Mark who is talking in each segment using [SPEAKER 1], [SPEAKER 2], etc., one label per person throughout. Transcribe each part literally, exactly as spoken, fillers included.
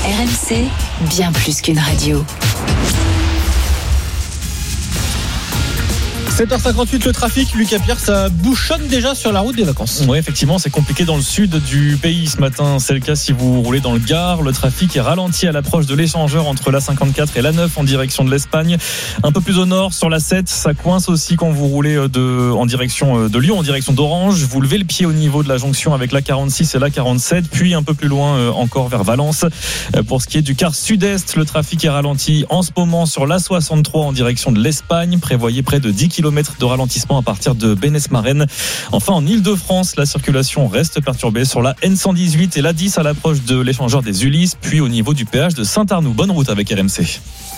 [SPEAKER 1] R M C, bien plus qu'une radio.
[SPEAKER 2] sept heures cinquante-huit, le trafic, Lucas Pierre, ça bouchonne déjà sur la route des vacances.
[SPEAKER 3] Oui, effectivement, c'est compliqué dans le sud du pays ce matin. C'est le cas si vous roulez dans le Gard. Le trafic est ralenti à l'approche de l'échangeur entre l'A cinquante-quatre et l'A neuf en direction de l'Espagne. Un peu plus au nord, sur l'A sept, ça coince aussi quand vous roulez de, en direction de Lyon, en direction d'Orange. Vous levez le pied au niveau de la jonction avec l'A quarante-six et l'A quarante-sept, puis un peu plus loin encore vers Valence. Pour ce qui est du quart sud-est, le trafic est ralenti en ce moment sur l'A soixante-trois en direction de l'Espagne. Prévoyez près de dix kilomètres de ralentissement à partir de Bénès-Marraine. Enfin, en Ile-de-France, la circulation reste perturbée sur la N cent dix-huit et l'A dix à l'approche de l'échangeur des Ulysses, puis au niveau du péage de Saint-Arnoux. Bonne route avec R M C.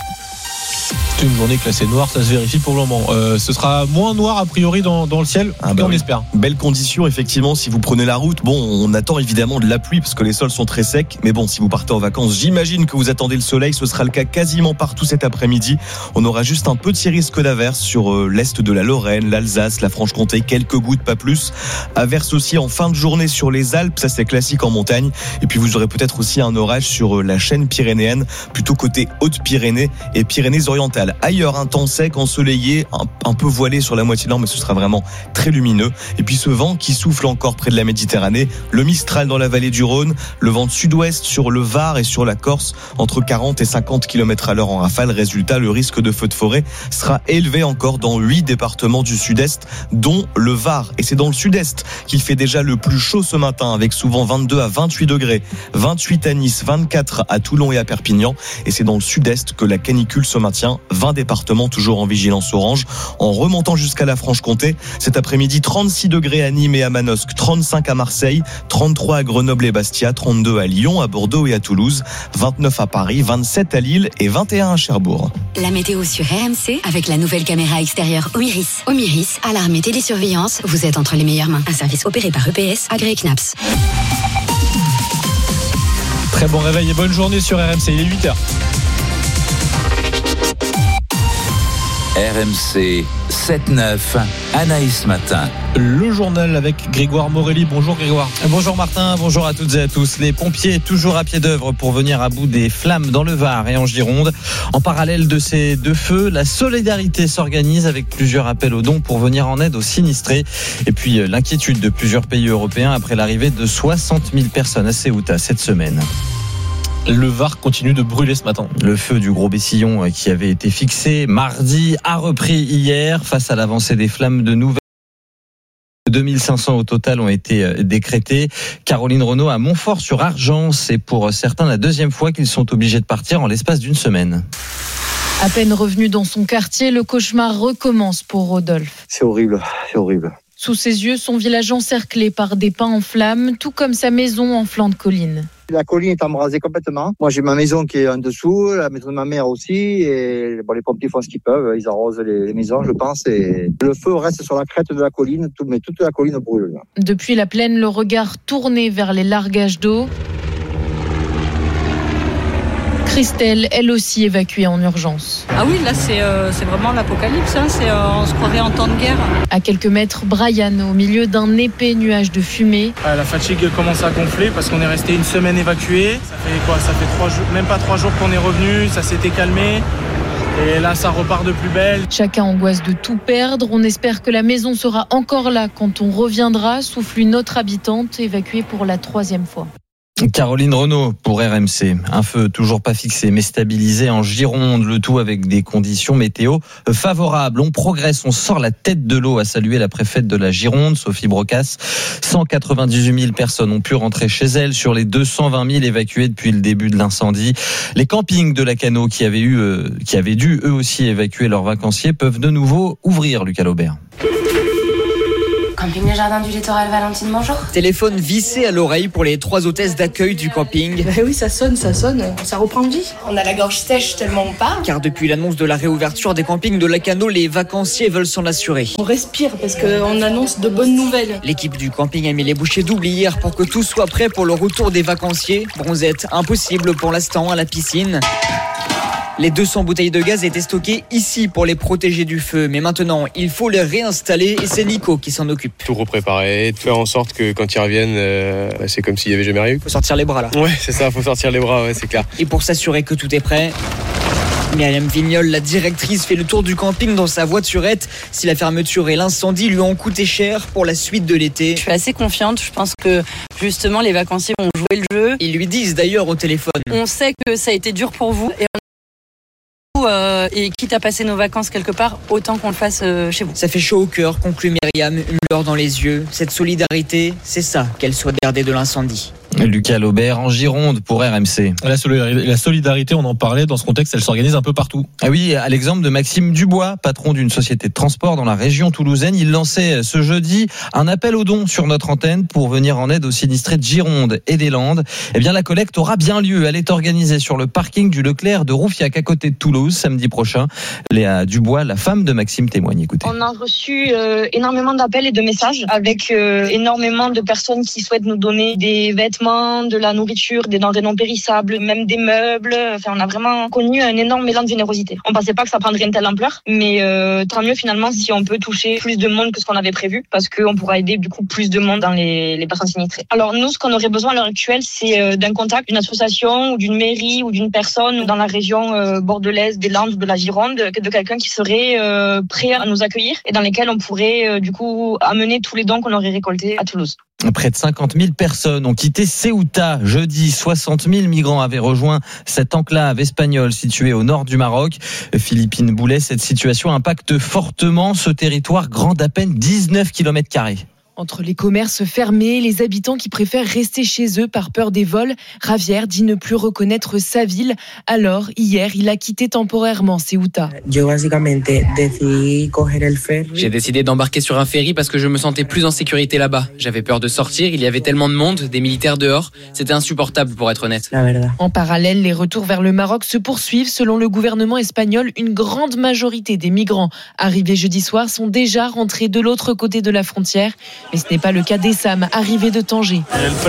[SPEAKER 2] C'est une journée classée noire, ça se vérifie pour le moment. Euh, ce sera moins noir a priori dans, dans le ciel, ah bah on oui. espère.
[SPEAKER 4] Belle condition effectivement si vous prenez la route. Bon, on attend évidemment de la pluie parce que les sols sont très secs. Mais bon, si vous partez en vacances, j'imagine que vous attendez le soleil. Ce sera le cas quasiment partout cet après-midi. On aura juste un petit risque d'averse sur euh, l'est de la Lorraine, l'Alsace, la Franche-Comté, quelques gouttes, pas plus. Averse aussi en fin de journée sur les Alpes, ça c'est classique en montagne. Et puis vous aurez peut-être aussi un orage sur euh, la chaîne pyrénéenne, plutôt côté Haute-Pyrénées et Pyrénées-Orientales. Ailleurs, un temps sec, ensoleillé, un, un peu voilé sur la moitié nord, mais ce sera vraiment très lumineux. Et puis ce vent qui souffle encore près de la Méditerranée, le Mistral dans la vallée du Rhône, le vent de sud-ouest sur le Var et sur la Corse, entre quarante et cinquante kilomètres à l'heure en rafale. Résultat, le risque de feu de forêt sera élevé encore dans huit départements du sud-est, dont le Var. Et c'est dans le sud-est qu'il fait déjà le plus chaud ce matin, avec souvent vingt-deux à vingt-huit degrés, vingt-huit à Nice, vingt-quatre à Toulon et à Perpignan. Et c'est dans le sud-est que la canicule se maintient, vingt départements toujours en vigilance orange. En remontant jusqu'à la Franche-Comté, cet après-midi, trente-six degrés à Nîmes et à Manosque, trente-cinq à Marseille, trente-trois à Grenoble et Bastia, trente-deux à Lyon, à Bordeaux et à Toulouse, vingt-neuf à Paris, vingt-sept à Lille et vingt et un à Cherbourg.
[SPEAKER 1] La météo sur R M C avec la nouvelle caméra extérieure Omiris. Omiris, alarme et télésurveillance, vous êtes entre les meilleures mains. Un service opéré par E P S, agréé C N A P S.
[SPEAKER 2] Très bon réveil et bonne journée sur R M C, il est huit heures.
[SPEAKER 5] R M C sept neuf, Anaïs Matin.
[SPEAKER 2] Le journal avec Grégoire Morelli. Bonjour Grégoire.
[SPEAKER 6] Bonjour Martin, bonjour à toutes et à tous. Les pompiers toujours à pied d'œuvre pour venir à bout des flammes dans le Var et en Gironde. En parallèle de ces deux feux, la solidarité s'organise avec plusieurs appels aux dons pour venir en aide aux sinistrés. Et puis l'inquiétude de plusieurs pays européens après l'arrivée de soixante mille personnes à Ceuta cette semaine.
[SPEAKER 2] Le Var continue de brûler ce matin.
[SPEAKER 6] Le feu du Gros Bessillon qui avait été fixé mardi a repris hier face à l'avancée des flammes. De nouvelles deux mille cinq cents au total ont été décrétés. Caroline Renaud à Montfort-sur-Argent, c'est pour certains la deuxième fois qu'ils sont obligés de partir en l'espace d'une semaine.
[SPEAKER 7] À peine revenu dans son quartier, le cauchemar recommence pour Rodolphe.
[SPEAKER 8] C'est horrible, c'est horrible.
[SPEAKER 7] Sous ses yeux, son village encerclé par des pins en flammes, tout comme sa maison en flanc de colline.
[SPEAKER 8] La colline est embrasée complètement. Moi, j'ai ma maison qui est en dessous, la maison de ma mère aussi. Et bon, les pompiers font ce qu'ils peuvent. Ils arrosent les, les maisons, je pense. Et le feu reste sur la crête de la colline, tout, mais toute la colline brûle.
[SPEAKER 7] Depuis la plaine, le regard tourné vers les largages d'eau. Christelle, elle aussi évacuée en urgence.
[SPEAKER 9] Ah oui, là c'est, euh, c'est vraiment l'apocalypse, hein. c'est, euh, on se croirait en temps de guerre.
[SPEAKER 7] À quelques mètres, Brian, au milieu d'un épais nuage de fumée.
[SPEAKER 10] Ah, la fatigue commence à gonfler parce qu'on est resté une semaine évacué. Ça fait quoi ? Ça fait trois jours, même pas trois jours qu'on est revenu, ça s'était calmé. Et là, ça repart de plus belle.
[SPEAKER 7] Chacun angoisse de tout perdre. On espère que la maison sera encore là quand on reviendra, souffle une autre habitante, évacuée pour la troisième fois.
[SPEAKER 6] Caroline Renaud pour R M C. Un feu toujours pas fixé mais stabilisé en Gironde, le tout avec des conditions météo favorables. On progresse, on sort la tête de l'eau, a salué la préfète de la Gironde, Sophie Brocas. cent quatre-vingt-dix-huit mille personnes ont pu rentrer chez elles sur les deux cent vingt mille évacuées depuis le début de l'incendie. Les campings de Lacanau qui avaient eu, euh, qui avaient dû eux aussi évacuer leurs vacanciers peuvent de nouveau ouvrir, Lucas Laubert.
[SPEAKER 11] Camping Le Jardin du Littoral, Valentine, bonjour.
[SPEAKER 12] Téléphone vissé à l'oreille pour les trois hôtesses d'accueil du camping.
[SPEAKER 13] Bah oui, ça sonne, ça sonne, ça reprend vie.
[SPEAKER 11] On a la gorge sèche tellement on parle.
[SPEAKER 12] Car depuis l'annonce de la réouverture des campings de Lacanau, les vacanciers veulent s'en assurer.
[SPEAKER 13] On respire parce qu'on annonce de bonnes nouvelles.
[SPEAKER 12] L'équipe du camping a mis les bouchées doubles hier pour que tout soit prêt pour le retour des vacanciers. Bronzette, impossible pour l'instant à la piscine. Les deux cents bouteilles de gaz étaient stockées ici pour les protéger du feu. Mais maintenant, il faut les réinstaller et c'est Nico qui s'en occupe.
[SPEAKER 14] Tout repréparer, de faire en sorte que quand ils reviennent, euh, c'est comme s'il n'y avait jamais rien eu.
[SPEAKER 12] Faut sortir les bras là.
[SPEAKER 14] Ouais, c'est ça, faut sortir les bras, ouais, c'est clair.
[SPEAKER 12] Et pour s'assurer que tout est prêt, Myriam Vignol, la directrice, fait le tour du camping dans sa voiturette. Si la fermeture et l'incendie lui ont coûté cher pour la suite de l'été.
[SPEAKER 15] Je suis assez confiante, je pense que justement les vacanciers vont jouer le jeu.
[SPEAKER 12] Ils lui disent d'ailleurs au téléphone.
[SPEAKER 15] On sait que ça a été dur pour vous et on euh, et quitte à passer nos vacances quelque part, autant qu'on le fasse euh, chez vous.
[SPEAKER 12] Ça fait chaud au cœur, conclut Myriam, une lueur dans les yeux. Cette solidarité, c'est ça qu'elle souhaite garder de l'incendie.
[SPEAKER 6] Lucas Laubert en Gironde pour R M C.
[SPEAKER 2] La solidarité, la solidarité, on en parlait dans ce contexte, elle s'organise un peu partout.
[SPEAKER 6] Ah oui, à l'exemple de Maxime Dubois, patron d'une société de transport dans la région toulousaine. Il lançait ce jeudi un appel aux dons sur notre antenne pour venir en aide aux sinistrés de Gironde et des Landes. Eh bien, la collecte aura bien lieu. Elle est organisée sur le parking du Leclerc de Roufiac à côté de Toulouse samedi prochain. Léa Dubois, la femme de Maxime, témoigne. Écoutez.
[SPEAKER 16] On a reçu euh, énormément d'appels et de messages avec euh, énormément de personnes qui souhaitent nous donner des vêtements, de la nourriture, des denrées non périssables, même des meubles. Enfin, on a vraiment connu un énorme élan de générosité. On pensait pas que ça prendrait une telle ampleur, mais euh, tant mieux finalement si on peut toucher plus de monde que ce qu'on avait prévu, parce qu'on pourra aider du coup plus de monde dans les, les personnes sinistrées. Alors nous, ce qu'on aurait besoin à l'heure actuelle, c'est euh, d'un contact d'une association ou d'une mairie ou d'une personne dans la région euh, bordelaise, des Landes ou de la Gironde, de quelqu'un qui serait euh, prêt à nous accueillir et dans lesquels on pourrait euh, du coup amener tous les dons qu'on aurait récoltés à Toulouse.
[SPEAKER 6] Près de cinquante mille personnes ont quitté Ceuta jeudi. soixante mille migrants avaient rejoint cette enclave espagnole située au nord du Maroc. Philippine Boulet, cette situation impacte fortement ce territoire grand d'à peine dix-neuf kilomètres carrés.
[SPEAKER 17] Entre les commerces fermés, les habitants qui préfèrent rester chez eux par peur des vols, Javier dit ne plus reconnaître sa ville. Alors, hier, il a quitté temporairement Ceuta.
[SPEAKER 18] J'ai décidé d'embarquer sur un ferry parce que je me sentais plus en sécurité là-bas. J'avais peur de sortir, il y avait tellement de monde, des militaires dehors. C'était insupportable pour être honnête.
[SPEAKER 17] En parallèle, les retours vers le Maroc se poursuivent. Selon le gouvernement espagnol, une grande majorité des migrants arrivés jeudi soir sont déjà rentrés de l'autre côté de la frontière. Mais ce n'est pas le cas d'Essam, arrivé de Tanger.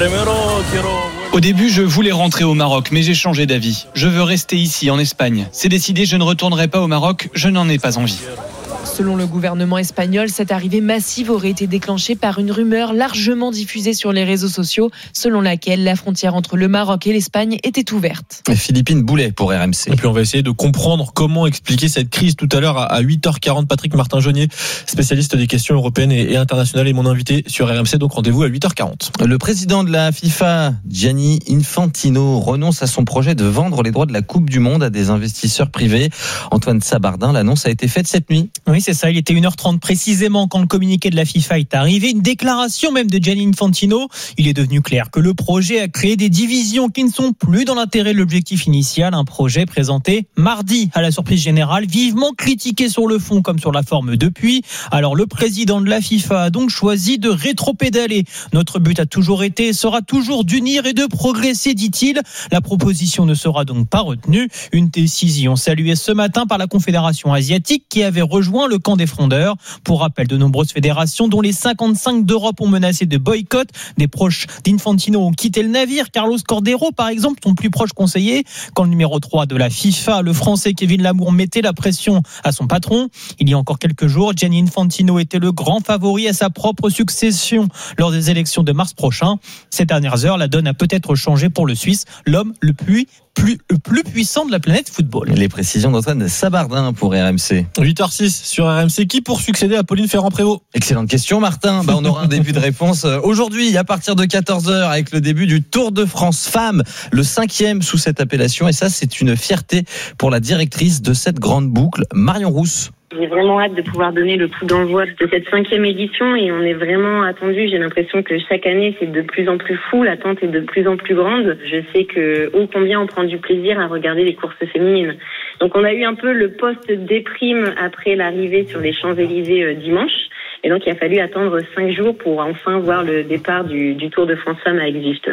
[SPEAKER 19] Au début, je voulais rentrer au Maroc, mais j'ai changé d'avis. Je veux rester ici, en Espagne. C'est décidé, je ne retournerai pas au Maroc, je n'en ai pas envie.
[SPEAKER 17] Selon le gouvernement espagnol, cette arrivée massive aurait été déclenchée par une rumeur largement diffusée sur les réseaux sociaux, selon laquelle la frontière entre le Maroc et l'Espagne était ouverte.
[SPEAKER 6] Philippine Boulet pour R M C.
[SPEAKER 2] Et puis on va essayer de comprendre comment expliquer cette crise tout à l'heure à huit heures quarante. Patrick Martin-Jeunier, spécialiste des questions européennes et internationales, est mon invité sur R M C, donc rendez-vous à huit heures quarante.
[SPEAKER 6] Le président de la FIFA, Gianni Infantino, renonce à son projet de vendre les droits de la Coupe du Monde à des investisseurs privés. Antoine Sabardin, l'annonce a été faite cette nuit.
[SPEAKER 20] Oui, c'est ça. Il était une heure trente précisément quand le communiqué de la FIFA est arrivé. Une déclaration même de Gianni Infantino. Il est devenu clair que le projet a créé des divisions qui ne sont plus dans l'intérêt de l'objectif initial. Un projet présenté mardi à la surprise générale, vivement critiqué sur le fond comme sur la forme depuis. Alors le président de la FIFA a donc choisi de rétropédaler. Notre but a toujours été et sera toujours d'unir et de progresser, dit-il. La proposition ne sera donc pas retenue. Une décision saluée ce matin par la Confédération asiatique qui avait rejoint le camp des frondeurs. Pour rappel, de nombreuses fédérations, dont les cinquante-cinq d'Europe, ont menacé de boycott. Des proches d'Infantino ont quitté le navire. Carlos Cordero, par exemple, son plus proche conseiller. Quand le numéro trois de la FIFA, le français Kevin Lamour, mettait la pression à son patron. Il y a encore quelques jours, Gianni Infantino était le grand favori à sa propre succession lors des élections de mars prochain. Ces dernières heures, la donne a peut-être changé pour le Suisse, l'homme le plus Plus, le plus puissant de la planète football.
[SPEAKER 6] Les précisions d'Antoine Sabardin pour R M C.
[SPEAKER 2] huit heures six sur R M C. Qui pour succéder à Pauline Ferrand-Prévot?
[SPEAKER 6] Excellente question, Martin. Bah, on aura un début de réponse aujourd'hui à partir de quatorze heures avec le début du Tour de France Femmes, le cinquième sous cette appellation. Et ça, c'est une fierté pour la directrice de cette grande boucle, Marion Rousse.
[SPEAKER 21] J'ai vraiment hâte de pouvoir donner le coup d'envoi de cette cinquième édition et on est vraiment attendu. J'ai l'impression que chaque année, c'est de plus en plus fou. L'attente est de plus en plus grande. Je sais que ô combien on prend du plaisir à regarder les courses féminines. Donc on a eu un peu le post-déprime après l'arrivée sur les Champs-Élysées dimanche. Et donc il a fallu attendre cinq jours pour enfin voir le départ du, du Tour de France Femmes à Exist.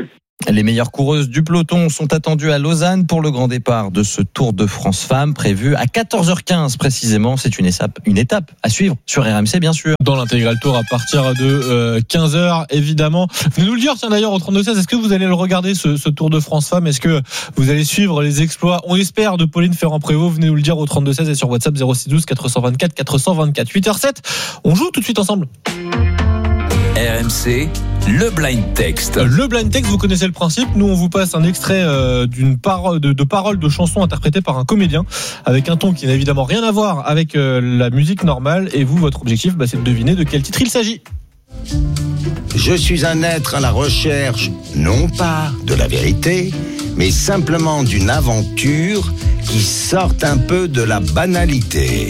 [SPEAKER 6] Les meilleures coureuses du peloton sont attendues à Lausanne pour le grand départ de ce Tour de France Femmes prévu à quatorze heures quinze précisément. C'est une étape, une étape à suivre sur R M C bien sûr.
[SPEAKER 2] Dans l'intégral tour à partir de euh, quinze heures évidemment. Venez nous le dire tiens d'ailleurs au trente-deux seize, est-ce que vous allez le regarder ce, ce Tour de France Femmes? Est-ce que vous allez suivre les exploits, on espère, de Pauline Ferrand-Prévot? Venez nous le dire au trente-deux seize et sur WhatsApp zéro six douze quatre cent vingt-quatre quatre cent vingt-quatre. huit heures sept, on joue tout de suite ensemble.
[SPEAKER 5] R M C, le blind text.
[SPEAKER 2] Le blind text, vous connaissez le principe. Nous, on vous passe un extrait euh, d'une parole, de, de paroles de chansons interprétées par un comédien avec un ton qui n'a évidemment rien à voir avec euh, la musique normale. Et vous, votre objectif, bah, c'est de deviner de quel titre il s'agit.
[SPEAKER 3] Je suis un être à la recherche, non pas de la vérité, mais simplement d'une aventure qui sorte un peu de la banalité.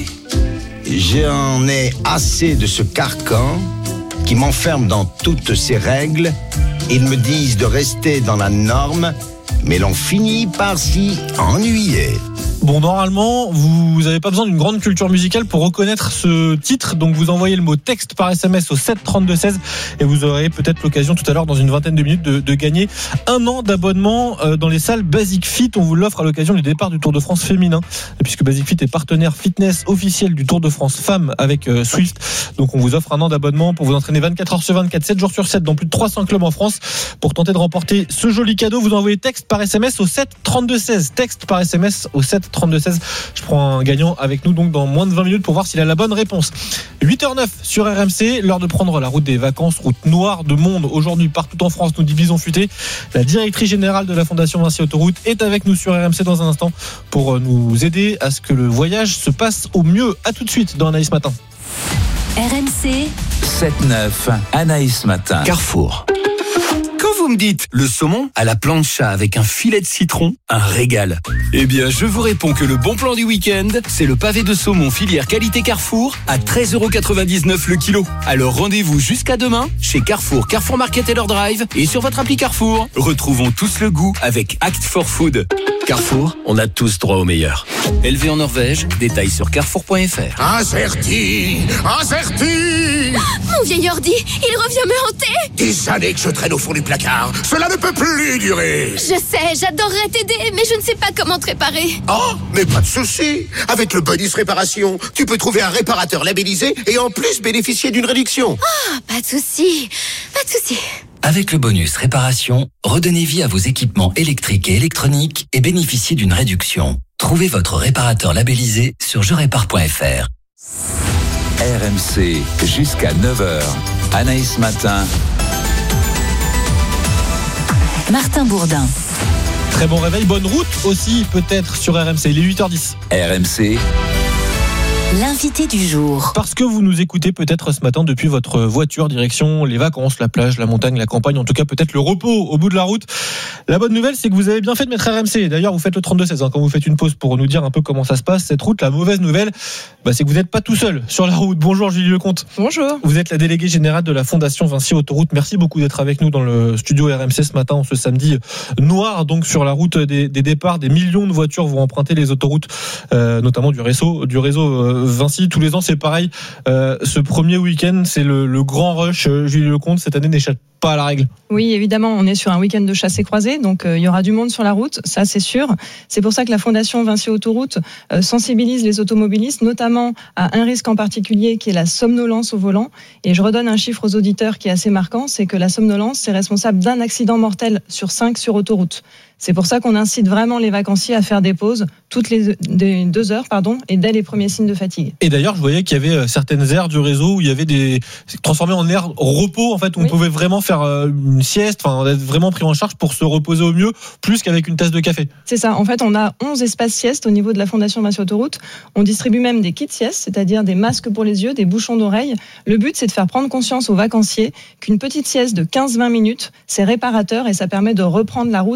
[SPEAKER 3] J'en ai assez de ce carcan qui m'enferme dans toutes ces règles. Ils me disent de rester dans la norme, mais l'on finit par s'y ennuyer.
[SPEAKER 2] Bon, normalement, vous n'avez pas besoin d'une grande culture musicale pour reconnaître ce titre. Donc, vous envoyez le mot texte par S M S au sept trente-deux seize et vous aurez peut-être l'occasion tout à l'heure, dans une vingtaine de minutes, de, de gagner un an d'abonnement dans les salles Basic Fit. On vous l'offre à l'occasion du départ du Tour de France féminin, puisque Basic Fit est partenaire fitness officiel du Tour de France Femmes avec euh, Swift. Donc, on vous offre un an d'abonnement pour vous entraîner vingt-quatre heures sur vingt-quatre, sept jours sur sept dans plus de trois cents clubs en France. Pour tenter de remporter ce joli cadeau, vous envoyez texte par S M S au sept trente-deux seize. Texte par S M S au sept trente-deux seize. Je prends un gagnant avec nous donc dans moins de vingt minutes pour voir s'il a la bonne réponse. huit heures neuf sur R M C, l'heure de prendre la route des vacances, route noire de monde aujourd'hui partout en France, nous dit Bison Futé. La directrice générale de la Fondation Vinci Autoroute est avec nous sur R M C dans un instant pour nous aider à ce que le voyage se passe au mieux. À tout de suite dans Anaïs Matin.
[SPEAKER 5] R M C sept neuf, Anaïs Matin.
[SPEAKER 22] Carrefour. Quand vous me dites le saumon à la plancha avec un filet de citron, un régal. Eh bien, je vous réponds que le bon plan du week-end, c'est le pavé de saumon filière qualité Carrefour à treize euros quatre-vingt-dix-neuf le kilo. Alors rendez-vous jusqu'à demain chez Carrefour, Carrefour Market et leur drive et sur votre appli Carrefour. Retrouvons tous le goût avec Act for Food. Carrefour, on a tous droit au meilleur. Élevé en Norvège, détails sur carrefour point f r.
[SPEAKER 23] Incerti, incerti.
[SPEAKER 24] Mon vieil ordi, il revient me hanter.
[SPEAKER 23] Des années que je traîne au fond du placard. Cela ne peut plus durer.
[SPEAKER 24] Je sais, j'adorerais t'aider, mais je ne sais pas comment te réparer.
[SPEAKER 23] Oh, mais pas de souci. Avec le bonus réparation, tu peux trouver un réparateur labellisé et en plus bénéficier d'une réduction.
[SPEAKER 24] Ah, pas de souci, pas de souci.
[SPEAKER 25] Avec le bonus réparation, redonnez vie à vos équipements électriques et électroniques et bénéficiez d'une réduction. Trouvez votre réparateur labellisé sur je répare point f r.
[SPEAKER 5] R M C jusqu'à neuf heures. Anaïs Matin.
[SPEAKER 1] Martin Bourdin.
[SPEAKER 2] Très bon réveil, bonne route aussi peut-être sur R M C. Il est huit heures dix.
[SPEAKER 5] R M C.
[SPEAKER 1] L'invité du jour.
[SPEAKER 2] Parce que vous nous écoutez peut-être ce matin depuis votre voiture, direction les vacances, la plage, la montagne, la campagne, en tout cas peut-être le repos au bout de la route. La bonne nouvelle, c'est que vous avez bien fait de mettre R M C. D'ailleurs, vous faites le trente-deux seize hein, quand vous faites une pause pour nous dire un peu comment ça se passe, cette route. La mauvaise nouvelle, bah, c'est que vous n'êtes pas tout seul sur la route. Bonjour Julie Lecomte.
[SPEAKER 26] Bonjour.
[SPEAKER 2] Vous êtes la déléguée générale de la Fondation Vinci Autoroute. Merci beaucoup d'être avec nous dans le studio R M C ce matin, ce samedi noir, donc sur la route des, des départs. Des millions de voitures vont emprunter les autoroutes, euh, notamment du réseau, du réseau euh, Vinci. Tous les ans, c'est pareil. Euh, ce premier week-end, c'est le, le grand rush. Euh, Julie Lecomte, cette année n'échappe pas à la règle.
[SPEAKER 26] Oui, évidemment, on est sur un week-end de chasse et croisée, donc euh, il y aura du monde sur la route, ça c'est sûr. C'est pour ça que la Fondation Vinci Autoroute euh, sensibilise les automobilistes, notamment à un risque en particulier qui est la somnolence au volant. Et je redonne un chiffre aux auditeurs qui est assez marquant, c'est que la somnolence, c'est responsable d'un accident mortel sur cinq sur autoroute. C'est pour ça qu'on incite vraiment les vacanciers à faire des pauses toutes les deux heures, pardon, et dès les premiers signes de fatigue.
[SPEAKER 2] Et d'ailleurs, je voyais qu'il y avait certaines aires du réseau où il y avait des transformées en aires repos, en fait, où oui. on pouvait vraiment faire une sieste, enfin, être vraiment pris en charge pour se reposer au mieux, plus qu'avec une tasse de café.
[SPEAKER 26] C'est ça. En fait, on a onze espaces sieste au niveau de la Fondation Vinci Autoroute. On distribue même des kits sieste, c'est-à-dire des masques pour les yeux, des bouchons d'oreilles. Le but, c'est de faire prendre conscience aux vacanciers qu'une petite sieste de quinze à vingt minutes, c'est réparateur et ça permet de reprendre la route en sécurité.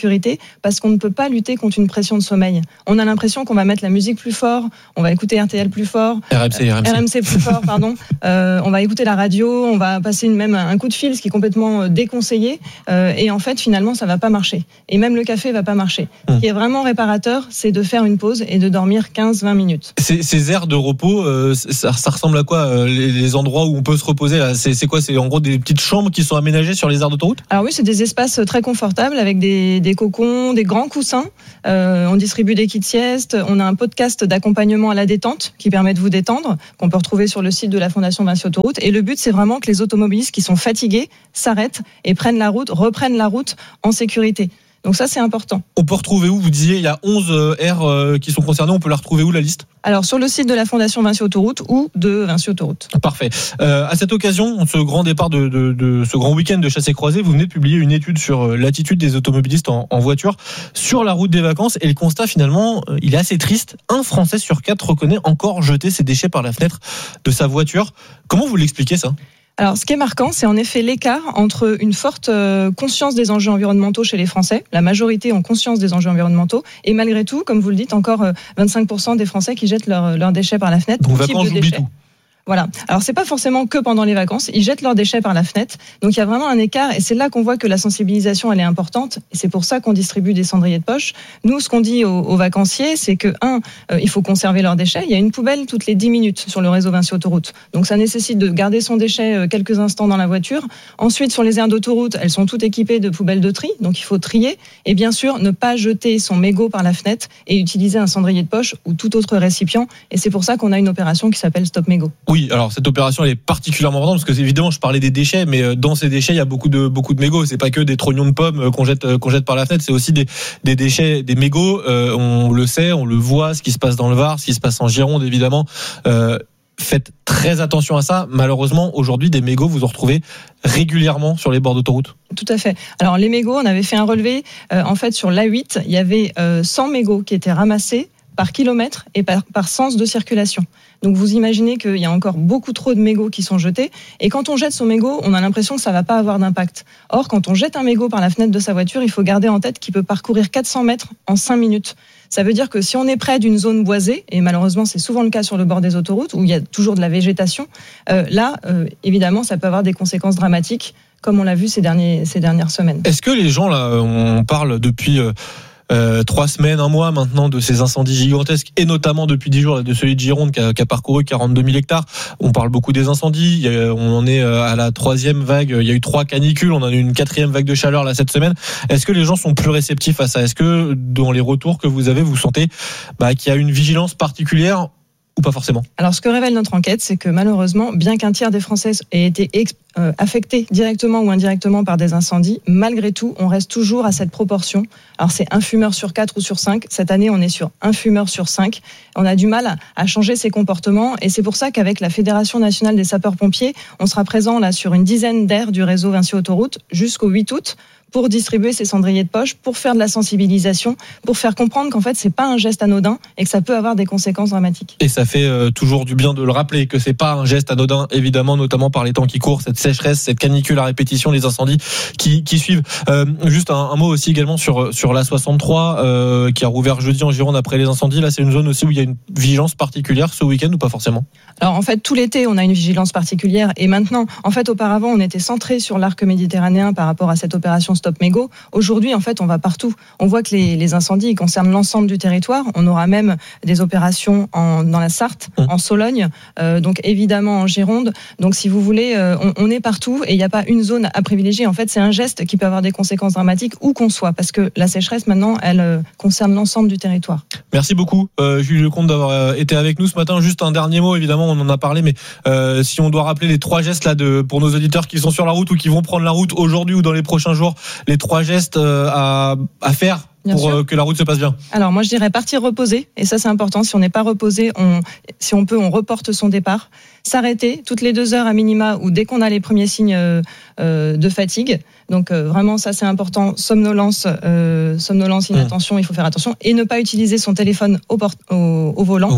[SPEAKER 26] sécurité parce qu'on ne peut pas lutter contre une pression de sommeil. On a l'impression qu'on va mettre la musique plus fort, on va écouter R T L plus fort,
[SPEAKER 2] R M C, R M C.
[SPEAKER 26] R M C plus fort, pardon. Euh, on va écouter la radio, on va passer une, même un coup de fil, ce qui est complètement déconseillé. Euh, et en fait, finalement, ça va pas marcher. Et même le café va pas marcher.
[SPEAKER 2] Mmh.
[SPEAKER 26] Ce qui est vraiment réparateur, c'est de faire une pause et de dormir quinze à vingt minutes.
[SPEAKER 2] Ces, ces aires de repos, euh, ça, ça ressemble à quoi euh, les, les endroits où on peut se reposer là, c'est, c'est quoi? C'est en gros des petites chambres qui sont aménagées sur les aires d'autoroute?
[SPEAKER 26] Alors oui, c'est des espaces très confortables avec des, des cocons, des grands coussins. Euh, on distribue des kits sieste. On a un podcast d'accompagnement à la détente qui permet de vous détendre, qu'on peut retrouver sur le site de la Fondation Vinci Autoroute. Et le but, c'est vraiment que les automobilistes qui sont fatigués s'arrêtent et prennent la route, reprennent la route en sécurité. Donc ça, c'est important.
[SPEAKER 2] On peut retrouver où? Vous disiez, il y a onze aires qui sont concernées. On peut la retrouver où, la liste?
[SPEAKER 26] Alors, sur le site de la Fondation Vinci Autoroute ou de Vinci Autoroute.
[SPEAKER 2] Parfait. Euh, à cette occasion, ce grand départ de, de, de ce grand week-end de chassé-croisé, vous venez de publier une étude sur l'attitude des automobilistes en, en voiture sur la route des vacances. Et le constat, finalement, il est assez triste. Un Français sur quatre reconnaît encore jeter ses déchets par la fenêtre de sa voiture. Comment vous l'expliquez, ça?
[SPEAKER 26] Alors, ce qui est marquant, c'est en effet l'écart entre une forte conscience des enjeux environnementaux chez les Français. La majorité ont conscience des enjeux environnementaux. Et malgré tout, comme vous le dites, encore vingt-cinq pour cent des Français qui jettent leurs, leurs déchets par la fenêtre.
[SPEAKER 2] Donc, vacances, j'oublie tout.
[SPEAKER 26] Voilà. Alors, c'est pas forcément que pendant les vacances. Ils jettent leurs déchets par la fenêtre. Donc, il y a vraiment un écart. Et c'est là qu'on voit que la sensibilisation, elle est importante. Et c'est pour ça qu'on distribue des cendriers de poche. Nous, ce qu'on dit aux, aux vacanciers, c'est que, un, euh, il faut conserver leurs déchets. Il y a une poubelle toutes les dix minutes sur le réseau Vinci Autoroute. Donc, ça nécessite de garder son déchet euh, quelques instants dans la voiture. Ensuite, sur les aires d'autoroute, elles sont toutes équipées de poubelles de tri. Donc, il faut trier. Et bien sûr, ne pas jeter son mégot par la fenêtre et utiliser un cendrier de poche ou tout autre récipient. Et c'est pour ça qu'on a une opération qui s'appelle Stop Mégot.
[SPEAKER 2] Oui, alors cette opération elle est particulièrement importante parce que évidemment je parlais des déchets, mais dans ces déchets il y a beaucoup de beaucoup de mégots. C'est pas que des trognons de pommes qu'on jette qu'on jette par la fenêtre, c'est aussi des des déchets, des mégots. Euh, on le sait, on le voit, ce qui se passe dans le Var, ce qui se passe en Gironde évidemment. Euh, faites très attention à ça. Malheureusement aujourd'hui des mégots vous en retrouvez régulièrement sur les bords d'autoroute.
[SPEAKER 26] Tout à fait. Alors les mégots, on avait fait un relevé. Euh, en fait sur l'A huit, il y avait euh, cent mégots qui étaient ramassés par kilomètre et par, par sens de circulation. Donc vous imaginez qu'il y a encore beaucoup trop de mégots qui sont jetés. Et quand on jette son mégot, on a l'impression que ça ne va pas avoir d'impact. Or, quand on jette un mégot par la fenêtre de sa voiture, il faut garder en tête qu'il peut parcourir quatre cents mètres en cinq minutes. Ça veut dire que si on est près d'une zone boisée, et malheureusement c'est souvent le cas sur le bord des autoroutes, où il y a toujours de la végétation, euh, là, euh, évidemment, ça peut avoir des conséquences dramatiques, comme on l'a vu ces, derniers, ces dernières semaines.
[SPEAKER 2] Est-ce que les gens, là, on parle depuis... Euh Euh, trois semaines, un mois maintenant de ces incendies gigantesques et notamment depuis dix jours de celui de Gironde qui a, qui a parcouru quarante-deux mille hectares. On parle beaucoup des incendies. Il y a, on en est à la troisième vague. Il y a eu trois canicules. On en a eu une quatrième vague de chaleur là cette semaine. Est-ce que les gens sont plus réceptifs à ça? Est-ce que dans les retours que vous avez, vous sentez bah, qu'il y a une vigilance particulière ou pas forcément? Alors,
[SPEAKER 26] ce que révèle notre enquête, c'est que malheureusement, bien qu'un tiers des Français aient été exp- euh, affectés directement ou indirectement par des incendies, malgré tout, on reste toujours à cette proportion. Alors, c'est un fumeur sur quatre ou sur cinq. Cette année, on est sur un fumeur sur cinq. On a du mal à, à changer ces comportements. Et c'est pour ça qu'avec la Fédération nationale des sapeurs-pompiers, on sera présent là sur une dizaine d'aires du réseau Vinci Autoroute jusqu'au huit août. Pour distribuer ces cendriers de poche, pour faire de la sensibilisation, pour faire comprendre qu'en fait c'est pas un geste anodin et que ça peut avoir des conséquences dramatiques.
[SPEAKER 2] Et ça fait euh, toujours du bien de le rappeler que c'est pas un geste anodin, évidemment, notamment par les temps qui courent, cette sécheresse, cette canicule à répétition, les incendies qui, qui suivent. Euh, juste un, un mot aussi également sur sur l'A soixante-trois euh, qui a rouvert jeudi en Gironde après les incendies. Là, c'est une zone aussi où il y a une vigilance particulière ce week-end ou pas forcément?
[SPEAKER 26] Alors en fait tout l'été on a une vigilance particulière et maintenant en fait auparavant on était centré sur l'arc méditerranéen par rapport à cette opération Stop Mégot. Aujourd'hui en fait on va partout. On voit que les, les incendies ils concernent l'ensemble du territoire. On aura même des opérations en, dans la Sarthe, mmh. en Sologne, euh, donc évidemment en Gironde. Donc si vous voulez euh, on, on est partout et il n'y a pas une zone à privilégier. En fait c'est un geste qui peut avoir des conséquences dramatiques où qu'on soit parce que la sécheresse maintenant elle euh, concerne l'ensemble du territoire.
[SPEAKER 2] Merci beaucoup euh, Julie Lecomte d'avoir été avec nous ce matin. Juste un dernier mot, évidemment on en a parlé, mais euh, si on doit rappeler les trois gestes là de pour nos auditeurs qui sont sur la route ou qui vont prendre la route aujourd'hui ou dans les prochains jours, les trois gestes euh, à, à faire Bien pour euh, que la route se passe bien.
[SPEAKER 26] Alors moi je dirais partir reposer et ça c'est important. Si on n'est pas reposé, on, si on peut, on reporte son départ. S'arrêter toutes les deux heures à minima ou dès qu'on a les premiers signes euh, euh, de fatigue. Donc euh, vraiment ça c'est important. Somnolence, euh, somnolence, inattention, mmh. il faut faire attention et ne pas utiliser son téléphone au, port- au, au volant. Au volant.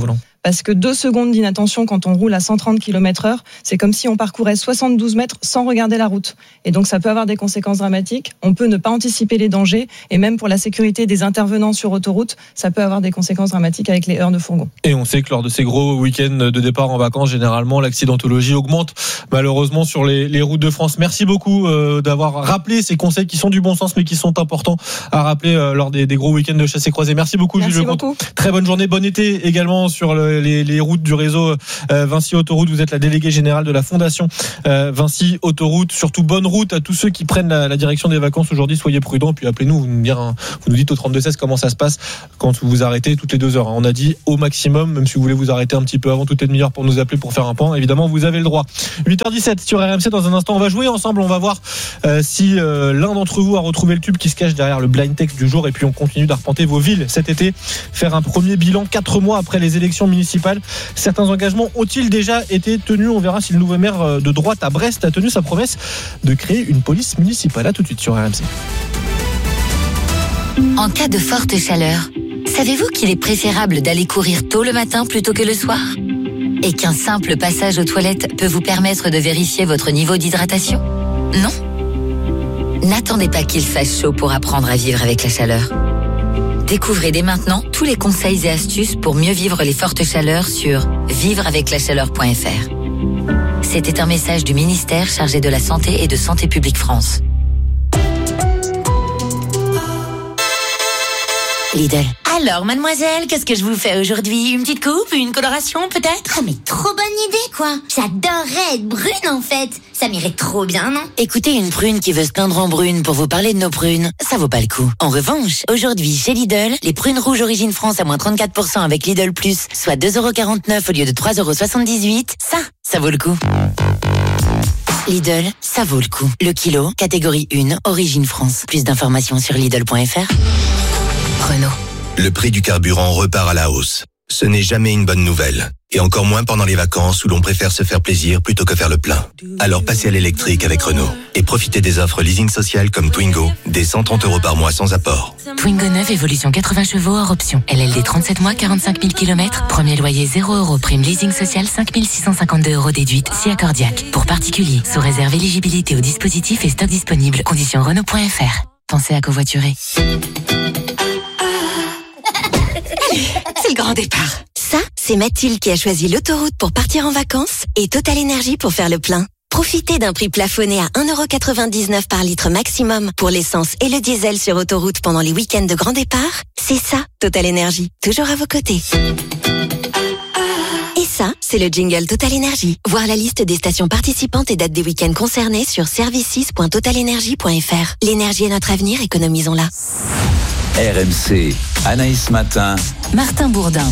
[SPEAKER 26] parce que deux secondes d'inattention quand on roule à cent trente kilomètres heure, c'est comme si on parcourait soixante-douze mètres sans regarder la route. Et donc ça peut avoir des conséquences dramatiques. On peut ne pas anticiper les dangers, et même pour la sécurité des intervenants sur autoroute, ça peut avoir des conséquences dramatiques avec les heures de fourgon.
[SPEAKER 2] Et on sait que lors de ces gros week-ends de départ en vacances, généralement l'accidentologie augmente malheureusement sur les, les routes de France. Merci beaucoup euh, d'avoir rappelé ces conseils qui sont du bon sens mais qui sont importants à rappeler euh, lors des, des gros week-ends de chassé croisé. Merci beaucoup.
[SPEAKER 26] Merci
[SPEAKER 2] Jules
[SPEAKER 26] beaucoup.
[SPEAKER 2] Lecomte. Très bonne journée, bon été également sur le, les, les routes du réseau euh, Vinci Autoroute. Vous êtes la déléguée générale de la fondation euh, Vinci Autoroute. Surtout bonne route à tous ceux qui prennent la, la direction des vacances aujourd'hui. Soyez prudents, puis appelez-nous, vous nous, dire, hein, vous nous dites au trente-deux seize comment ça se passe quand vous vous arrêtez toutes les deux heures. Hein. On a dit au maximum, même si vous voulez vous arrêter un petit peu avant, toutes les demi-heures pour nous appeler pour faire un point. Évidemment, vous avez le droit. huit heures dix-sept sur R M C. Dans un instant, on va jouer ensemble. On va voir euh, si euh, l'un d'entre vous a retrouvé le tube qui se cache derrière le blind text du jour. Et puis on continue d'arpenter vos villes cet été, faire un premier bilan quatre mois après les élections municipales. Certains engagements ont-ils déjà été tenus? On verra si le nouveau maire de droite à Brest a tenu sa promesse de créer une police municipale. À tout de suite sur R M C.
[SPEAKER 4] En cas de forte chaleur, savez-vous qu'il est préférable d'aller courir tôt le matin plutôt que le soir? Et qu'un simple passage aux toilettes peut vous permettre de vérifier votre niveau d'hydratation? Non? N'attendez pas qu'il fasse chaud pour apprendre à vivre avec la chaleur. Découvrez dès maintenant tous les conseils et astuces pour mieux vivre les fortes chaleurs sur vivre avec la chaleur point f r. C'était un message du ministère chargé de la Santé et de Santé publique France. Lidl.
[SPEAKER 7] Alors, mademoiselle, qu'est-ce que je vous fais aujourd'hui? Une petite coupe, une coloration peut-être?
[SPEAKER 24] Ah mais trop bonne idée quoi. J'adorerais être brune en fait. Ça m'irait trop bien, non?
[SPEAKER 7] Écoutez une prune qui veut se teindre en brune pour vous parler de nos prunes, ça vaut pas le coup. En revanche, aujourd'hui chez Lidl, les prunes rouges origine France à moins trente-quatre pour cent avec Lidl Plus, soit deux euros quarante-neuf au lieu de trois euros soixante-dix-huit, ça, ça vaut le coup. Lidl, ça vaut le coup. Le kilo, catégorie un, origine France. Plus d'informations sur Lidl point f r. Renault.
[SPEAKER 8] Le prix du carburant repart à la hausse. Ce n'est jamais une bonne nouvelle. Et encore moins pendant les vacances où l'on préfère se faire plaisir plutôt que faire le plein. Alors passez à l'électrique avec Renault. Et profitez des offres leasing social comme Twingo, des cent trente euros par mois sans apport.
[SPEAKER 7] Twingo neuf, évolution quatre-vingts chevaux hors option. L L D trente-sept mois, quarante-cinq mille kilomètres. Premier loyer zéro euros. Prime leasing social cinq mille six cent cinquante-deux euros déduite. Si accordiaque. Pour particuliers. Sous réserve éligibilité au dispositif et stock disponible. Conditions Renault point f r. Pensez à covoiturer. C'est le grand départ.
[SPEAKER 4] Ça, c'est Mathilde qui a choisi l'autoroute pour partir en vacances et Total Énergie pour faire le plein. Profitez d'un prix plafonné à un euro quatre-vingt-dix-neuf par litre maximum pour l'essence et le diesel sur autoroute pendant les week-ends de grand départ. C'est ça, Total Énergie. Toujours à vos côtés. Et ça, c'est le jingle Total Énergie. Voir la liste des stations participantes et dates des week-ends concernés sur services point total énergie point f r. L'énergie est notre avenir, économisons-la.
[SPEAKER 5] R M C, Anaïs Matin,
[SPEAKER 7] Martin Bourdin.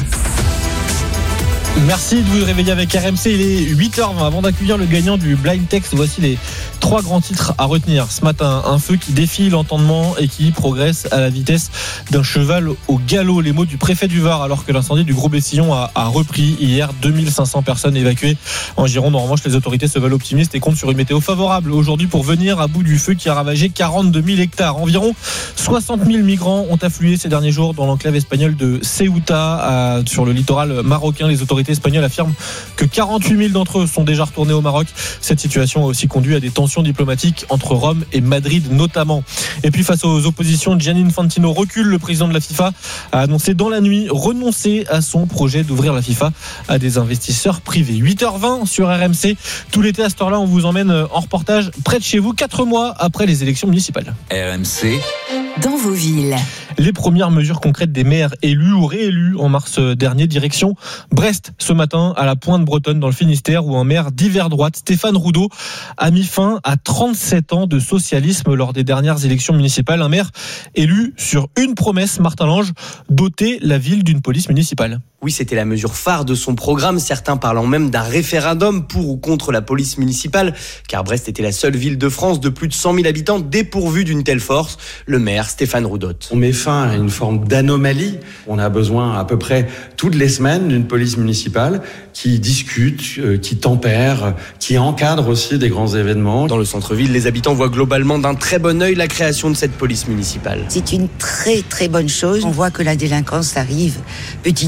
[SPEAKER 2] Merci de vous réveiller avec R M C. Il est huit heures vingt. Avant d'accueillir le gagnant du blind text, voici les trois grands titres à retenir ce matin. Un feu qui défie l'entendement et qui progresse à la vitesse d'un cheval au galop. Les mots du préfet du Var alors que l'incendie du Gros Bessillon a, a repris hier. deux mille cinq cents personnes évacuées en Gironde. En revanche, les autorités se veulent optimistes et comptent sur une météo favorable aujourd'hui pour venir à bout du feu qui a ravagé quarante-deux mille hectares. Environ soixante mille migrants ont afflué ces derniers jours dans l'enclave espagnole de Ceuta, à, sur le littoral marocain. Les autorités espagnoles affirment que quarante-huit mille d'entre eux sont déjà retournés au Maroc. Cette situation a aussi conduit à des tensions diplomatiques entre Rome et Madrid notamment. Et puis face aux oppositions, Gianni Infantino recule. Le président de la FIFA a annoncé dans la nuit renoncer à son projet d'ouvrir la FIFA à des investisseurs privés. huit heures vingt sur R M C. Tout l'été à cette heure-là, on vous emmène en reportage près de chez vous, quatre mois après les élections municipales.
[SPEAKER 5] R M C.
[SPEAKER 7] Dans vos villes.
[SPEAKER 2] Les premières mesures concrètes des maires élus ou réélus en mars dernier, direction Brest ce matin à la Pointe Bretonne dans le Finistère où un maire d'hiver droite, Stéphane Roudot, a mis fin à trente-sept ans de socialisme lors des dernières élections municipales. Un maire élu sur une promesse, Martin Lange, doter la ville d'une police municipale.
[SPEAKER 9] Oui, c'était la mesure phare de son programme, certains parlant même d'un référendum pour ou contre la police municipale, car Brest était la seule ville de France de plus de cent mille habitants dépourvue d'une telle force. Le maire, Stéphane Roudot.
[SPEAKER 10] On met fin à une forme d'anomalie. On a besoin à peu près toutes les semaines d'une police municipale qui discute, qui tempère, qui encadre aussi des grands événements.
[SPEAKER 9] Dans le centre-ville, les habitants voient globalement d'un très bon œil la création de cette police municipale.
[SPEAKER 11] C'est une très très bonne chose. On voit que la délinquance arrive petit à petit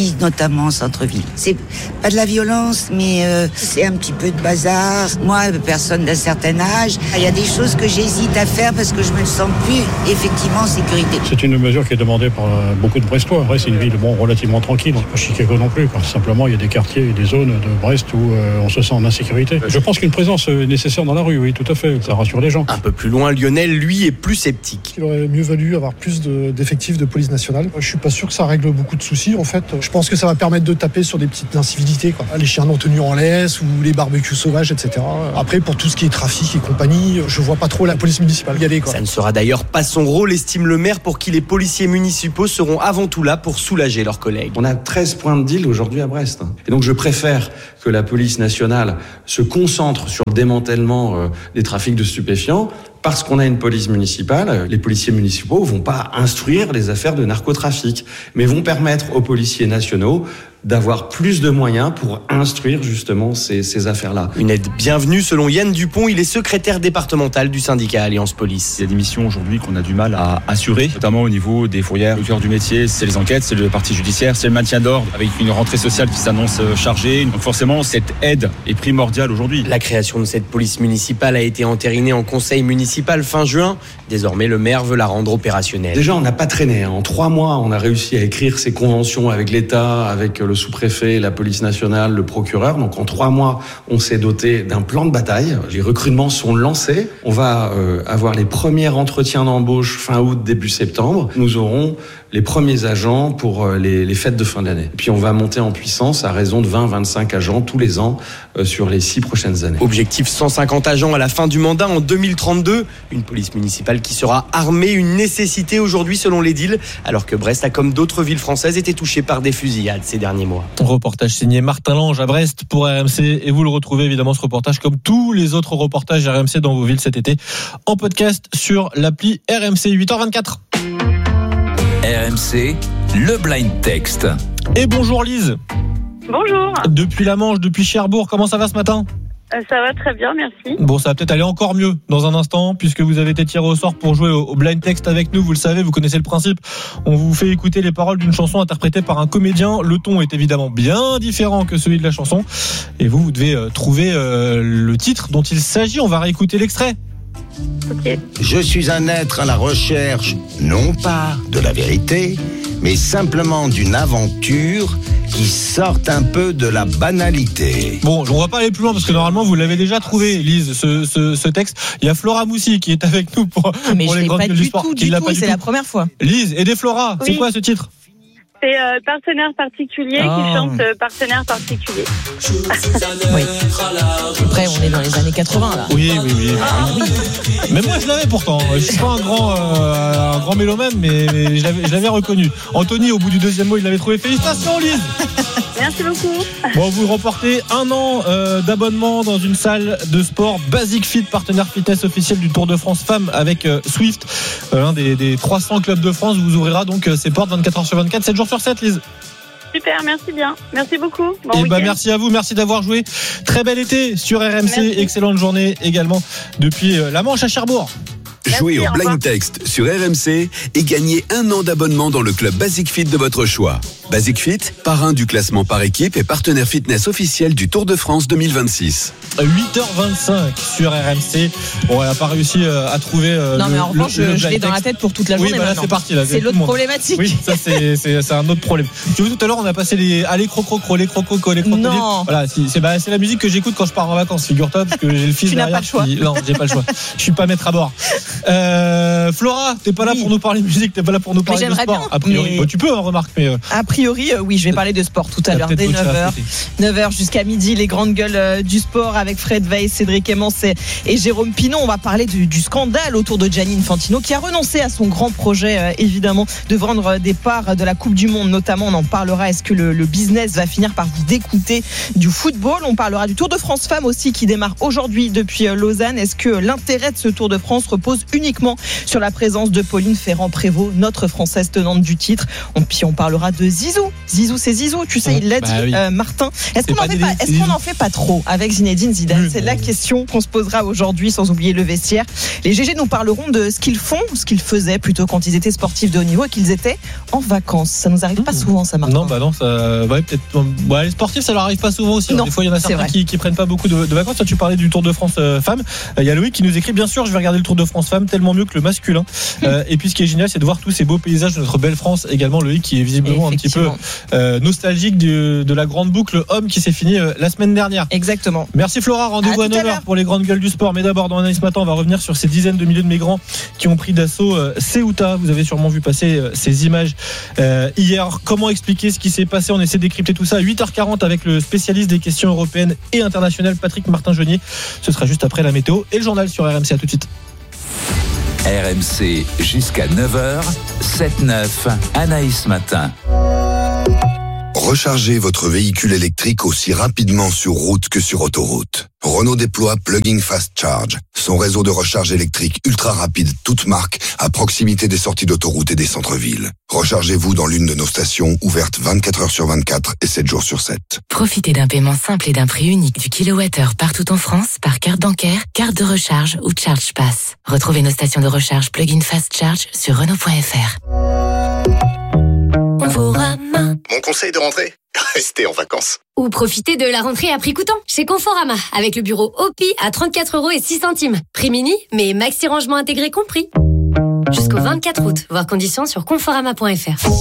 [SPEAKER 11] j'évite notamment en centre-ville. C'est pas de la violence, mais euh, c'est un petit peu de bazar. Moi, personne d'un certain âge, il y a des choses que j'hésite à faire parce que je me sens plus effectivement en sécurité.
[SPEAKER 12] C'est une mesure qui est demandée par beaucoup de Brestois. Après, c'est une ville bon, relativement tranquille, pas Chicago non plus. Quoi. Simplement, il y a des quartiers et des zones de Brest où euh, on se sent en insécurité. Je pense qu'une présence est nécessaire dans la rue, oui, tout à fait. Ça rassure les gens.
[SPEAKER 9] Un peu plus loin, Lionel, lui, est plus sceptique.
[SPEAKER 13] Il aurait mieux valu avoir plus de, d'effectifs de police nationale. Je suis pas sûr que ça règle beaucoup de soucis, en fait. Je pense que ça va permettre de taper sur des petites incivilités, quoi. Les chiens non tenus en laisse ou les barbecues sauvages, et cetera. Après, pour tout ce qui est trafic et compagnie, je vois pas trop la police municipale y aller, quoi.
[SPEAKER 9] Ça ne sera d'ailleurs pas son rôle, estime le maire, pour qui les policiers municipaux seront avant tout là pour soulager leurs collègues.
[SPEAKER 10] On a treize points de deal aujourd'hui à Brest. Et donc je préfère que la police nationale se concentre sur le démantèlement euh, des trafics de stupéfiants. Parce qu'on a une police municipale, les policiers municipaux vont pas instruire les affaires de narcotrafic, mais vont permettre aux policiers nationaux d'avoir plus de moyens pour instruire justement ces, ces affaires-là.
[SPEAKER 9] Une aide bienvenue selon Yann Dupont, il est secrétaire départemental du syndicat Alliance Police.
[SPEAKER 14] Il y a des missions aujourd'hui qu'on a du mal à assurer, notamment au niveau des fourrières. Le cœur du métier, c'est les enquêtes, c'est le parti judiciaire, c'est le maintien d'ordre, avec une rentrée sociale qui s'annonce chargée. Donc forcément, cette aide est primordiale aujourd'hui.
[SPEAKER 9] La création de cette police municipale a été entérinée en conseil municipal fin juin. Désormais, le maire veut la rendre opérationnelle.
[SPEAKER 10] Déjà, on n'a pas traîné. En trois mois, on a réussi à écrire ces conventions avec l'État, avec le sous-préfet, la police nationale, le procureur. Donc en trois mois, on s'est doté d'un plan de bataille. Les recrutements sont lancés. On va euh, avoir les premiers entretiens d'embauche fin août, début septembre. Nous aurons les premiers agents pour euh, les, les fêtes de fin d'année. Puis on va monter en puissance à raison de vingt à vingt-cinq agents tous les ans euh, sur les six prochaines années.
[SPEAKER 9] Objectif cent cinquante agents à la fin du mandat en deux mille trente-deux. Une police municipale qui sera armée, une nécessité aujourd'hui selon l'édile, alors que Brest a, comme d'autres villes françaises, été touchée par des fusillades ces derniers mois.
[SPEAKER 2] Reportage signé Martin Lange à Brest pour R M C, et vous le retrouvez évidemment ce reportage comme tous les autres reportages R M C dans vos villes cet été en podcast sur l'appli R M C. Huit heures vingt-quatre.
[SPEAKER 5] R M C, le blind text.
[SPEAKER 2] Et bonjour Lise.
[SPEAKER 15] Bonjour.
[SPEAKER 2] Depuis la Manche, depuis Cherbourg, comment ça va ce matin ?
[SPEAKER 15] Euh, ça va très bien, merci.
[SPEAKER 2] Bon, ça va peut-être aller encore mieux dans un instant, puisque vous avez été tiré au sort pour jouer au, au blind text avec nous. Vous le savez, vous connaissez le principe. On vous fait écouter les paroles d'une chanson interprétée par un comédien. Le ton est évidemment bien différent que celui de la chanson. Et vous, vous devez euh, trouver euh, le titre dont il s'agit. On va réécouter l'extrait.
[SPEAKER 15] Okay.
[SPEAKER 3] Je suis un être à la recherche, non pas de la vérité, mais simplement d'une aventure qui sorte un peu de la banalité.
[SPEAKER 2] Bon, on va pas aller plus loin parce que normalement vous l'avez déjà trouvé, Lise, ce, ce, ce texte. Il y a Flora Moussi qui est avec nous pour,
[SPEAKER 26] mais
[SPEAKER 2] pour les grandes gueules du sport.
[SPEAKER 26] Mais je l'ai pas du tout, du tout, c'est la première fois.
[SPEAKER 2] Lise, aidez Flora, oui. C'est quoi ce titre ?
[SPEAKER 15] C'est euh, partenaire particulier oh. qui chante euh, partenaire particulier.
[SPEAKER 26] Oui. Après, on est dans les années quatre-vingts là.
[SPEAKER 2] Oui, oui, oui.
[SPEAKER 26] Ah, oui.
[SPEAKER 2] Mais moi, je l'avais pourtant. Je suis pas un grand, euh, un grand mélomane, mais, mais je, l'avais, je l'avais reconnu. Anthony, au bout du deuxième mot, il l'avait trouvé. Félicitations, Lise.
[SPEAKER 15] Merci beaucoup.
[SPEAKER 2] Bon, vous remportez un an euh, d'abonnement dans une salle de sport Basic Fit, partenaire fitness officiel du Tour de France Femmes avec euh, Swift, euh, l'un des, des trois cents clubs de France. Vous ouvrira donc euh, ses portes vingt-quatre heures sur vingt-quatre, sept jours sur sept, Lise.
[SPEAKER 15] Super, merci bien. Merci beaucoup. Bon
[SPEAKER 2] et bah merci à vous, merci d'avoir joué. Très bel été sur R M C. Merci. Excellente journée également depuis euh, la Manche à Cherbourg.
[SPEAKER 16] Jouez au blind text sur R M C et gagnez un an d'abonnement dans le club Basic Fit de votre choix. Basic Fit, parrain du classement par équipe et partenaire fitness officiel du Tour de France deux mille vingt-six.
[SPEAKER 2] huit heures vingt-cinq sur R M C. Bon, elle n'a pas réussi à trouver. Euh,
[SPEAKER 26] non,
[SPEAKER 2] le,
[SPEAKER 26] mais en revanche, je, je l'ai dans la tête pour toute la journée.
[SPEAKER 2] Oui, bah là, c'est parti. Là,
[SPEAKER 26] c'est l'autre problématique.
[SPEAKER 2] Oui, ça, c'est, c'est, c'est un autre problème. Tu vois, tout à l'heure, on a passé les allez, croco, cro, les croco, co, les croco.
[SPEAKER 26] Non.
[SPEAKER 2] Voilà, c'est, c'est, bah, c'est la musique que j'écoute quand je pars en vacances, figure-toi, parce que j'ai le fils
[SPEAKER 26] tu
[SPEAKER 2] derrière.
[SPEAKER 26] N'as pas le choix.
[SPEAKER 2] Qui... Non, j'ai pas le choix. Je suis pas maître à bord. Euh, Flora, t'es pas là oui. pour nous parler musique, t'es pas là pour nous parler de sport.
[SPEAKER 26] Bien,
[SPEAKER 2] a priori,
[SPEAKER 26] mais...
[SPEAKER 2] bon, tu peux, hein, remarque. Mais euh...
[SPEAKER 26] A priori, euh, oui, je vais parler de sport tout à l'heure dès neuf heures. neuf heures jusqu'à midi, les grandes gueules euh, du sport avec Fred Weiss, Cédric Emmons et, et Jérôme Pinon. On va parler du, du scandale autour de Gianni Infantino qui a renoncé à son grand projet, euh, évidemment, de vendre des parts de la Coupe du Monde. Notamment, on en parlera. Est-ce que le, le business va finir par vous dégoûter du football ? On parlera du Tour de France Femmes aussi qui démarre aujourd'hui depuis euh, Lausanne. Est-ce que l'intérêt de ce Tour de France repose uniquement sur la présence de Pauline Ferrand-Prévot, notre Française tenante du titre ? on, Puis on parlera de Zidane.
[SPEAKER 6] Zizou. Zizou, c'est Zizou, tu sais,
[SPEAKER 2] Ouais,
[SPEAKER 6] il l'a
[SPEAKER 2] bah
[SPEAKER 6] dit,
[SPEAKER 2] oui.
[SPEAKER 6] euh, Martin. Est-ce
[SPEAKER 2] C'est
[SPEAKER 6] qu'on
[SPEAKER 2] pas
[SPEAKER 6] n'en fait
[SPEAKER 2] des-
[SPEAKER 6] pas,
[SPEAKER 2] c'est
[SPEAKER 6] est-ce qu'on
[SPEAKER 2] Zizou.
[SPEAKER 6] en fait pas trop avec Zinedine Zidane?
[SPEAKER 2] Oui,
[SPEAKER 6] C'est
[SPEAKER 2] mais-
[SPEAKER 6] la question qu'on se posera aujourd'hui, sans oublier le vestiaire. Les G G nous parleront de ce qu'ils font, ce qu'ils faisaient plutôt quand ils étaient sportifs de haut niveau et qu'ils étaient en vacances. Ça nous arrive pas souvent, ça, Martin.
[SPEAKER 2] Non, bah non, ça, ouais, peut-être. Ouais, les sportifs, ça leur arrive pas souvent aussi.
[SPEAKER 6] Non,
[SPEAKER 2] Des fois, il y en a
[SPEAKER 6] c'est
[SPEAKER 2] certains
[SPEAKER 6] vrai.
[SPEAKER 2] qui, qui prennent pas beaucoup de, de vacances. Toi, tu parlais du Tour de France euh, femmes. Euh, Il y a Loïc qui nous écrit, bien sûr, je vais regarder le Tour de France femmes tellement mieux que le masculin. Euh, et puis, ce qui est génial, c'est de voir tous ces beaux paysages de notre belle France. Également, Loïc qui est visiblement un petit peu euh, nostalgique de, de la grande boucle homme qui s'est finie euh, la semaine dernière.
[SPEAKER 6] Exactement.
[SPEAKER 2] Merci Flora, rendez-vous
[SPEAKER 6] À
[SPEAKER 2] à,
[SPEAKER 6] tout à
[SPEAKER 2] neuf heures
[SPEAKER 6] l'heure.
[SPEAKER 2] pour les grandes gueules du sport. Mais d'abord, dans Analyse Matin, on va revenir sur ces dizaines de milliers de migrants qui ont pris d'assaut euh, Ceuta. Vous avez sûrement vu passer euh, ces images euh, hier. Comment expliquer ce qui s'est passé? On essaie de décrypter tout ça à huit heures quarante avec le spécialiste des questions européennes et internationales, Patrick Martin-Genier. Ce sera juste après la météo et le journal sur R M C. À tout de suite.
[SPEAKER 5] R M C jusqu'à neuf heures, sept neuf, Anaïs Matin.
[SPEAKER 17] Rechargez votre véhicule électrique aussi rapidement sur route que sur autoroute. Renault déploie Plug-in Fast Charge, son réseau de recharge électrique ultra rapide, toute marque, à proximité des sorties d'autoroute et des centres-villes. Rechargez-vous dans l'une de nos stations ouvertes vingt-quatre heures sur vingt-quatre et sept jours sur sept.
[SPEAKER 18] Profitez d'un paiement simple et d'un prix unique du kilowattheure partout en France par carte bancaire, carte de recharge ou Charge Pass. Retrouvez nos stations de recharge Plug-in Fast Charge sur Renault point F R.
[SPEAKER 24] Conforama.
[SPEAKER 23] Mon conseil de rentrée, restez en vacances.
[SPEAKER 24] Ou profitez de la rentrée à prix coûtant chez Conforama avec le bureau O P I à trente-quatre euros et six centimes. Prix mini, mais maxi rangement intégré compris. Jusqu'au vingt-quatre août, voir conditions sur conforama point F R.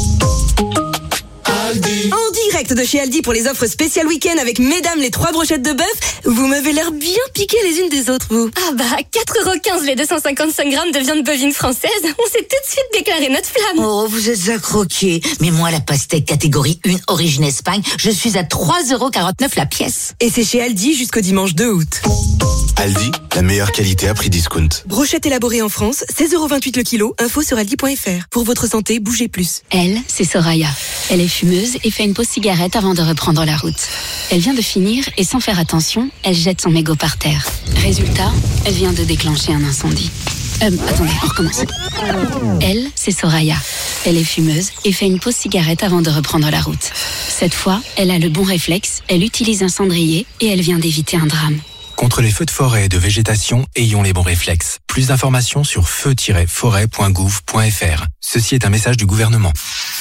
[SPEAKER 19] En direct de chez Aldi pour les offres spéciales week-end avec mesdames les trois brochettes de bœuf. Vous m'avez l'air bien piquées les unes des autres, vous.
[SPEAKER 24] Ah bah, quatre euros quinze les deux cent cinquante-cinq grammes de viande bovine française. On s'est tout de suite déclaré notre flamme.
[SPEAKER 7] Oh, vous êtes à croquer. Mais moi, la pastèque catégorie un, origine Espagne, je suis à trois euros quarante-neuf la pièce.
[SPEAKER 19] Et c'est chez Aldi jusqu'au dimanche deux août.
[SPEAKER 8] Aldi, la meilleure qualité à prix discount.
[SPEAKER 19] Brochette élaborée en France, seize euros vingt-huit le kilo. Info sur aldi point F R. Pour votre santé, bougez plus.
[SPEAKER 1] Elle, c'est Soraya. Elle est fumeuse et fait une pause cigarette avant de reprendre la route. Elle vient de finir et sans faire attention, elle jette son mégot par terre. Résultat, elle vient de déclencher un incendie. Euh, attendez, on recommence. Elle, c'est Soraya. Elle est fumeuse et fait une pause cigarette avant de reprendre la route. Cette fois, elle a le bon réflexe, elle utilise un cendrier et elle vient d'éviter un drame.
[SPEAKER 20] Contre les feux de forêt et de végétation, ayons les bons réflexes. Plus d'informations sur feu tiret forêt point gouv point F R. Ceci est un message du gouvernement.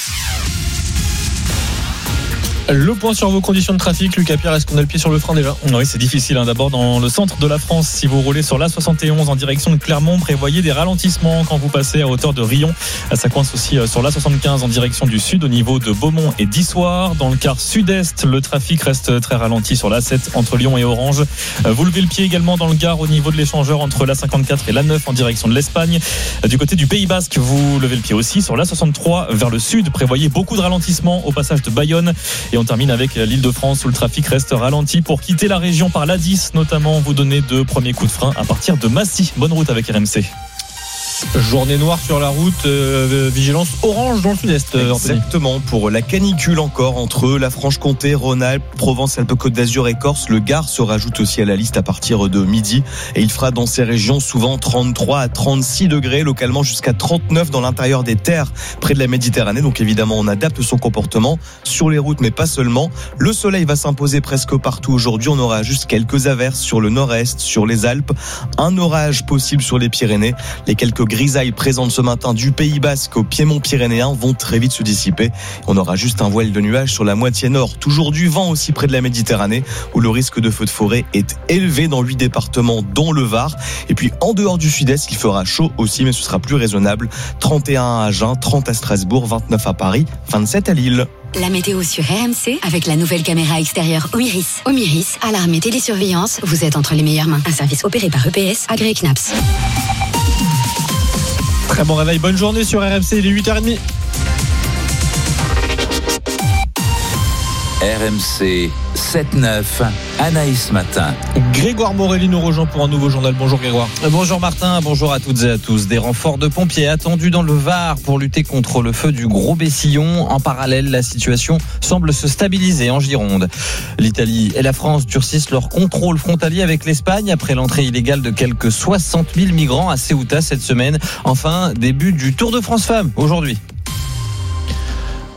[SPEAKER 2] Le point sur vos conditions de trafic, Lucas Pierre, est-ce qu'on a le pied sur le frein déjà?
[SPEAKER 21] Oui, c'est difficile. Hein. D'abord, dans le centre de la France, si vous roulez sur l'A soixante et onze en direction de Clermont, prévoyez des ralentissements quand vous passez à hauteur de Rion. Ça coince aussi sur l'A soixante-quinze en direction du sud, au niveau de Beaumont et d'Issoire. Dans le quart sud-est, le trafic reste très ralenti sur l'A sept entre Lyon et Orange. Vous levez le pied également dans le Gard au niveau de l'échangeur entre l'A cinquante-quatre et l'A neuf en direction de l'Espagne. Du côté du Pays Basque, vous levez le pied aussi sur l'A soixante-trois vers le sud. Prévoyez beaucoup de ralentissements au passage de Bayonne. Et on termine avec l'Île-de-France où le trafic reste ralenti. Pour quitter la région par l'A dix notamment, vous donnez deux premiers coups de frein à partir de Massy. Bonne route avec R M C.
[SPEAKER 2] Journée noire sur la route, euh, vigilance orange dans le sud-est. euh, Anthony.
[SPEAKER 27] Exactement, pour la canicule encore entre la Franche-Comté, Rhône-Alpes, Provence-Alpes-Côte d'Azur et Corse. Le Gard se rajoute aussi à la liste à partir de midi et il fera dans ces régions souvent trente-trois à trente-six degrés, localement jusqu'à trente-neuf dans l'intérieur des terres près de la Méditerranée. Donc évidemment, on adapte son comportement sur les routes, mais pas seulement. Le soleil va s'imposer presque partout aujourd'hui. On aura juste quelques averses sur le nord-est, sur les Alpes, un orage possible sur les Pyrénées. Les quelques grisailles présentes ce matin du Pays Basque au piémont pyrénéen vont très vite se dissiper. On aura juste un voile de nuages sur la moitié nord. Toujours du vent aussi près de la Méditerranée où le risque de feu de forêt est élevé dans huit départements dont le Var. Et puis en dehors du sud-est, il fera chaud aussi mais ce sera plus raisonnable. trente et un à Agen, trente à Strasbourg, vingt-neuf à Paris, vingt-sept à Lille.
[SPEAKER 1] La météo sur R M C avec la nouvelle caméra extérieure Omiris. Omiris, alarme et télésurveillance, vous êtes entre les meilleures mains. Un service opéré par E P S, agréé C N A P S.
[SPEAKER 2] Très bon réveil, bonne journée sur R M C, il est huit heures trente.
[SPEAKER 5] R M C sept neuf, Anaïs Matin.
[SPEAKER 2] Grégoire Morelli nous rejoint pour un nouveau journal. Bonjour Grégoire.
[SPEAKER 28] Bonjour Martin, bonjour à toutes et à tous. Des renforts de pompiers attendus dans le Var pour lutter contre le feu du Gros Bessillon. En parallèle, la situation semble se stabiliser en Gironde. L'Italie et la France durcissent leur contrôle frontalier avec l'Espagne après l'entrée illégale de quelques soixante mille migrants à Ceuta cette semaine. Enfin, début du Tour de France Femmes aujourd'hui.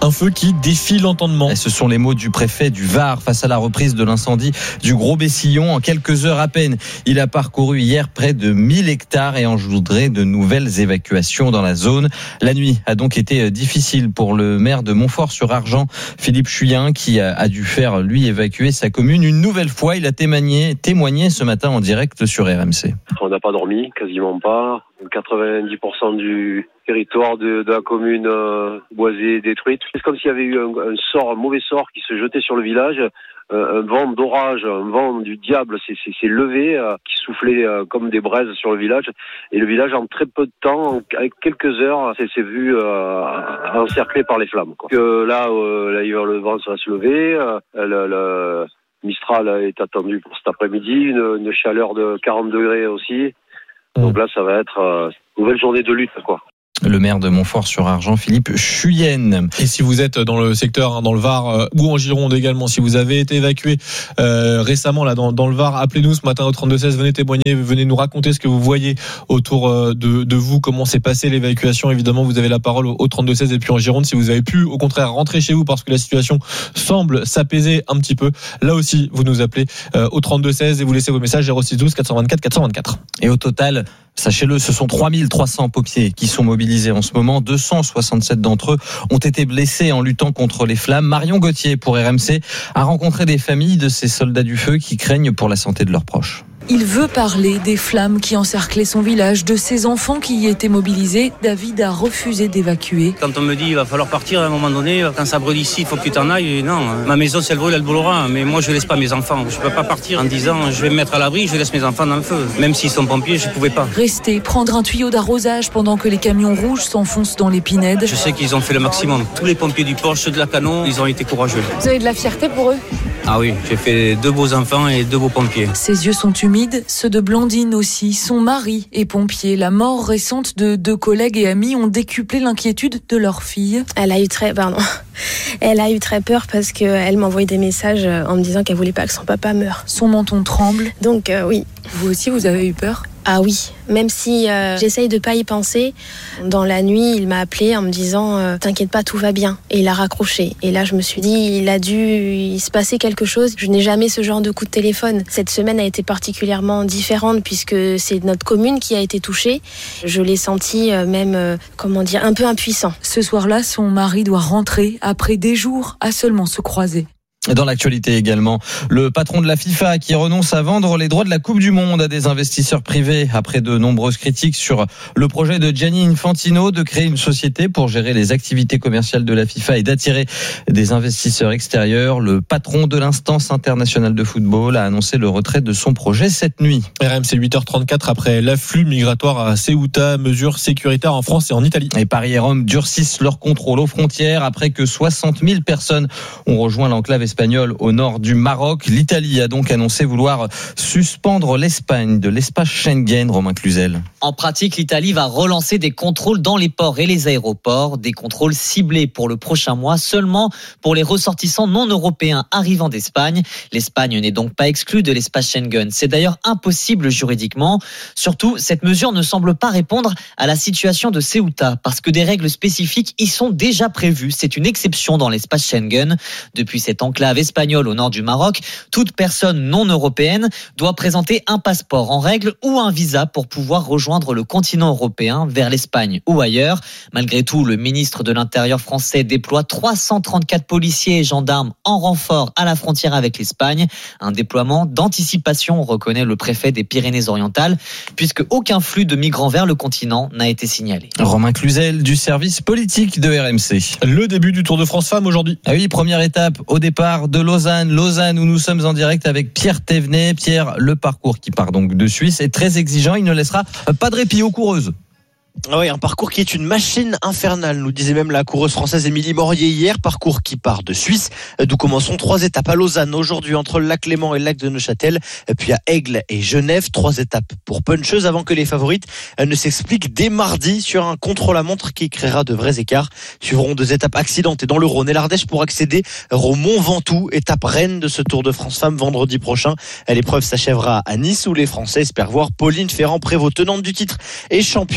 [SPEAKER 2] Un feu qui défie l'entendement.
[SPEAKER 28] Et ce sont les mots du préfet du Var face à la reprise de l'incendie du Gros-Bessillon. En quelques heures à peine, il a parcouru hier près de mille hectares et engendré de nouvelles évacuations dans la zone. La nuit a donc été difficile pour le maire de Montfort-sur-Argent, Philippe Chuyen, qui a dû faire, lui, évacuer sa commune une nouvelle fois. Il a témoigné, témoigné ce matin en direct sur R M C.
[SPEAKER 4] On n'a pas dormi, quasiment pas. quatre-vingt-dix pour cent du territoire de, de la commune euh, boisée, détruite. C'est comme s'il y avait eu un, un sort, un mauvais sort qui se jetait sur le village. Euh, un vent d'orage, un vent du diable s'est, s'est, s'est levé, euh, qui soufflait euh, comme des braises sur le village. Et le village, en très peu de temps, en, avec quelques heures, s'est, s'est vu euh, encerclé par les flammes. Quoi. Que là, euh, là, le vent va se lever. Euh, le, le Mistral est attendu pour cet après-midi. Une, une chaleur de quarante degrés aussi. Donc là, ça va être euh, une nouvelle journée de lutte, quoi.
[SPEAKER 28] Le maire de Montfort-sur-Argent, Philippe Chuyen.
[SPEAKER 2] Et si vous êtes dans le secteur, hein, dans le Var euh, ou en Gironde également, si vous avez été évacué euh, récemment là dans, dans le Var, appelez-nous ce matin au trente-deux seize, venez témoigner, venez nous raconter ce que vous voyez autour euh, de, de vous, comment s'est passée l'évacuation. Évidemment, vous avez la parole au, au trente-deux seize. Et puis en Gironde, si vous avez pu au contraire rentrer chez vous parce que la situation semble s'apaiser un petit peu, là aussi vous nous appelez euh, au trente-deux seize et vous laissez vos messages zéro six douze quatre cent vingt-quatre quatre cent vingt-quatre.
[SPEAKER 28] Et au total, sachez-le, ce sont trois mille trois cents pompiers qui sont mobilisés en ce moment. deux cent soixante-sept d'entre eux ont été blessés en luttant contre les flammes. Marion Gauthier pour R M C a rencontré des familles de ces soldats du feu qui craignent pour la santé de leurs proches.
[SPEAKER 10] Il veut parler des flammes qui encerclaient son village, de ses enfants qui y étaient mobilisés. David a refusé d'évacuer.
[SPEAKER 11] Quand on me dit il va falloir partir à un moment donné, quand ça brûle ici, il faut que tu t'en ailles. Non, ma maison, si elle brûle, elle brûlera. Mais moi, je ne laisse pas mes enfants. Je ne peux pas partir en disant je vais me mettre à l'abri, je laisse mes enfants dans le feu. Même s'ils sont pompiers, je ne pouvais pas.
[SPEAKER 10] Rester, prendre un tuyau d'arrosage pendant que les camions rouges s'enfoncent dans l'épinède.
[SPEAKER 11] Je sais qu'ils ont fait le maximum. Tous les pompiers du Porsche, ceux de la Canon, ils ont été courageux.
[SPEAKER 10] Vous avez de la fierté pour eux ?
[SPEAKER 11] Ah oui, j'ai fait deux beaux enfants et deux beaux pompiers.
[SPEAKER 10] Ses yeux sont humides, ceux de Blandine aussi. Son mari est pompier. La mort récente de deux collègues et amis ont décuplé l'inquiétude de leur fille.
[SPEAKER 12] Elle a eu très, pardon. Elle a eu très peur parce qu'elle m'envoyait des messages en me disant qu'elle voulait pas que son papa meure.
[SPEAKER 10] Son menton tremble.
[SPEAKER 12] Donc euh, oui.
[SPEAKER 10] Vous aussi, vous avez eu peur ?
[SPEAKER 12] Ah oui, même si euh, j'essaye de pas y penser. Dans la nuit, il m'a appelé en me disant euh, « T'inquiète pas, tout va bien ». Et il a raccroché. Et là, je me suis dit, il a dû il se passer quelque chose. Je n'ai jamais ce genre de coup de téléphone. Cette semaine a été particulièrement différente puisque c'est notre commune qui a été touchée. Je l'ai senti euh, même, euh, comment dire, un peu impuissant.
[SPEAKER 10] Ce soir-là, son mari doit rentrer après des jours à seulement se croiser.
[SPEAKER 28] Dans l'actualité également, le patron de la FIFA qui renonce à vendre les droits de la Coupe du Monde à des investisseurs privés après de nombreuses critiques sur le projet de Gianni Infantino de créer une société pour gérer les activités commerciales de la FIFA et d'attirer des investisseurs extérieurs. Le patron de l'instance internationale de football a annoncé le retrait de son projet cette nuit.
[SPEAKER 2] R M C huit heures trente-quatre après l'afflux migratoire à Ceuta, mesures sécuritaires en France et en Italie.
[SPEAKER 28] Et Paris et Rome durcissent leur contrôle aux frontières après que soixante mille personnes ont rejoint l'enclave espagnole au nord du Maroc. L'Italie a donc annoncé vouloir suspendre l'Espagne de l'espace Schengen. Romain Cluzel.
[SPEAKER 13] En pratique, l'Italie va relancer des contrôles dans les ports et les aéroports, des contrôles ciblés pour le prochain mois seulement pour les ressortissants non européens arrivant d'Espagne. L'Espagne n'est donc pas exclue de l'espace Schengen. C'est d'ailleurs impossible juridiquement. Surtout, cette mesure ne semble pas répondre à la situation de Ceuta parce que des règles spécifiques y sont déjà prévues. C'est une exception dans l'espace Schengen. Depuis cette enclave espagnole au nord du Maroc, toute personne non européenne doit présenter un passeport en règle ou un visa pour pouvoir rejoindre le continent européen vers l'Espagne ou ailleurs. Malgré tout, le ministre de l'Intérieur français déploie trois cent trente-quatre policiers et gendarmes en renfort à la frontière avec l'Espagne. Un déploiement d'anticipation, reconnaît le préfet des Pyrénées-Orientales, puisque aucun flux de migrants vers le continent n'a été signalé.
[SPEAKER 28] Romain Cluzel du service politique de R M C.
[SPEAKER 2] Le début du Tour de France Femmes aujourd'hui.
[SPEAKER 28] Ah oui, première étape au départ de Lausanne. Lausanne où nous sommes en direct avec Pierre Thévenet. Pierre, le parcours qui part donc de Suisse est très exigeant. Il ne laissera pas de répit aux coureuses.
[SPEAKER 14] Oui, un parcours qui est une machine infernale, nous disait même la coureuse française Émilie Morier hier. Parcours qui part de Suisse, d'où commenceront trois étapes à Lausanne aujourd'hui entre le lac Léman et le lac de Neuchâtel, puis à Aigle et Genève. Trois étapes pour puncheuses avant que les favorites ne s'expliquent dès mardi sur un contre-la-montre qui créera de vrais écarts. Suivront deux étapes accidentées dans le Rhône et l'Ardèche pour accéder au Mont Ventoux, étape reine de ce Tour de France Femmes vendredi prochain. L'épreuve s'achèvera à Nice où les Français espèrent voir Pauline Ferrand-Prévot, tenante du titre et championne olympique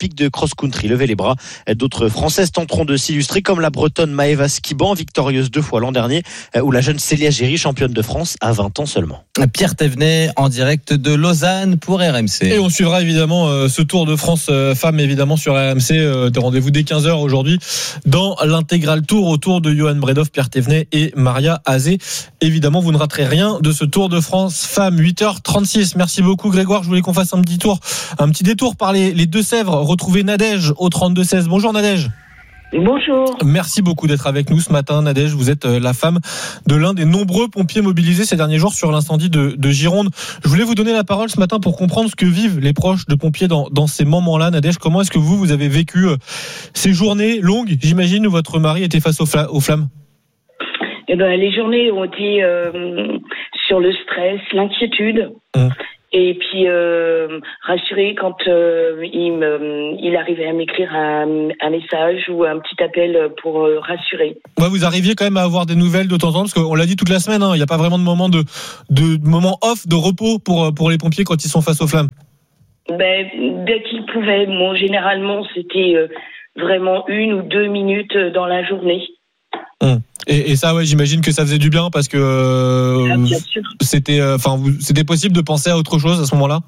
[SPEAKER 14] olympique de cross-country. Levez les bras. D'autres Françaises tenteront de s'illustrer, comme la Bretonne Maëva Skiban, victorieuse deux fois l'an dernier, ou la jeune Célia Géry, championne de France à vingt ans seulement.
[SPEAKER 28] Pierre Thévenet en direct de Lausanne pour R M C.
[SPEAKER 2] Et on suivra évidemment euh, ce Tour de France euh, femmes évidemment sur R M C. Euh, rendez-vous dès quinze heures aujourd'hui dans l'intégral tour autour de Johan Bredov, Pierre Thévenet et Maria Azé. Évidemment, vous ne raterez rien de ce Tour de France femmes. huit heures trente-six. Merci beaucoup Grégoire. Je voulais qu'on fasse un petit tour, un petit détour par les, les Deux-Sèvres. Retrouver Nadège au trente-deux seize. Bonjour Nadège.
[SPEAKER 3] Bonjour.
[SPEAKER 2] Merci beaucoup d'être avec nous ce matin, Nadège. Vous êtes la femme de l'un des nombreux pompiers mobilisés ces derniers jours sur l'incendie de, de Gironde. Je voulais vous donner la parole ce matin pour comprendre ce que vivent les proches de pompiers dans, dans ces moments-là. Nadège, comment est-ce que vous, vous avez vécu ces journées longues, j'imagine, où votre mari était face aux, fla- aux flammes?
[SPEAKER 3] Eh ben, les journées ont été euh, sur le stress, l'inquiétude. Mmh. Et puis euh, rassuré quand euh, il, me, il arrivait à m'écrire un, un message ou un petit appel pour euh, rassurer.
[SPEAKER 2] Ouais, vous arriviez quand même à avoir des nouvelles de temps en temps, parce qu'on l'a dit toute la semaine, hein, il n'y a pas vraiment de moment de, de, de moment off, de repos pour, pour les pompiers quand ils sont face aux flammes.
[SPEAKER 3] Ben, dès qu'ils pouvaient, bon, généralement c'était euh, vraiment une ou deux minutes dans la journée.
[SPEAKER 2] Hum. Et, et ça, ouais, j'imagine que ça faisait du bien parce que euh,
[SPEAKER 3] bien sûr.
[SPEAKER 2] c'était, enfin, euh, c'était possible de penser à autre chose à ce moment-là.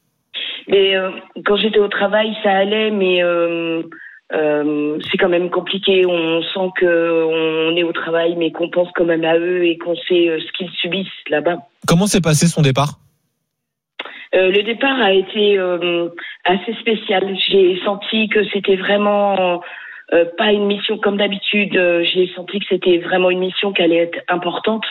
[SPEAKER 3] Mais euh, quand j'étais au travail, ça allait, mais euh, euh, c'est quand même compliqué. On sent que on est au travail, mais qu'on pense quand même à eux et qu'on sait euh, ce qu'ils subissent là-bas.
[SPEAKER 2] Comment s'est passé son départ ?
[SPEAKER 3] Euh, le départ a été euh, assez spécial. J'ai senti que c'était vraiment Euh, pas une mission comme d'habitude. Euh, j'ai senti que c'était vraiment une mission qui allait être importante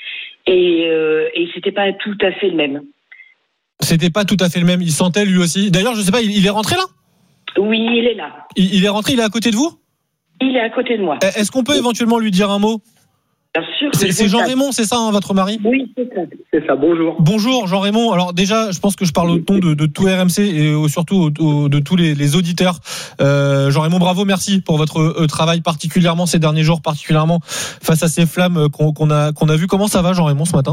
[SPEAKER 3] et, euh, et c'était pas tout à fait le même.
[SPEAKER 2] C'était pas tout à fait le même. Il sentait lui aussi. D'ailleurs, je sais pas, il, il est rentré là ?
[SPEAKER 3] Oui, il est là.
[SPEAKER 2] Il, il est rentré, il est à côté de vous ?
[SPEAKER 3] Il est à côté de moi.
[SPEAKER 2] Est-ce qu'on peut éventuellement lui dire un mot ?
[SPEAKER 3] Bien sûr.
[SPEAKER 2] C'est, c'est Jean-Raymond, c'est ça, hein, votre mari ?
[SPEAKER 3] Oui, c'est ça.
[SPEAKER 6] C'est ça, bonjour.
[SPEAKER 2] Bonjour Jean-Raymond. Alors déjà, je pense que je parle au nom de, de tout R M C et au, surtout au, au, de tous les, les auditeurs. Euh, Jean-Raymond, bravo, merci pour votre euh, travail, particulièrement ces derniers jours, particulièrement face à ces flammes qu'on, qu'on a qu'on a vues. Comment ça va, Jean-Raymond, ce matin ?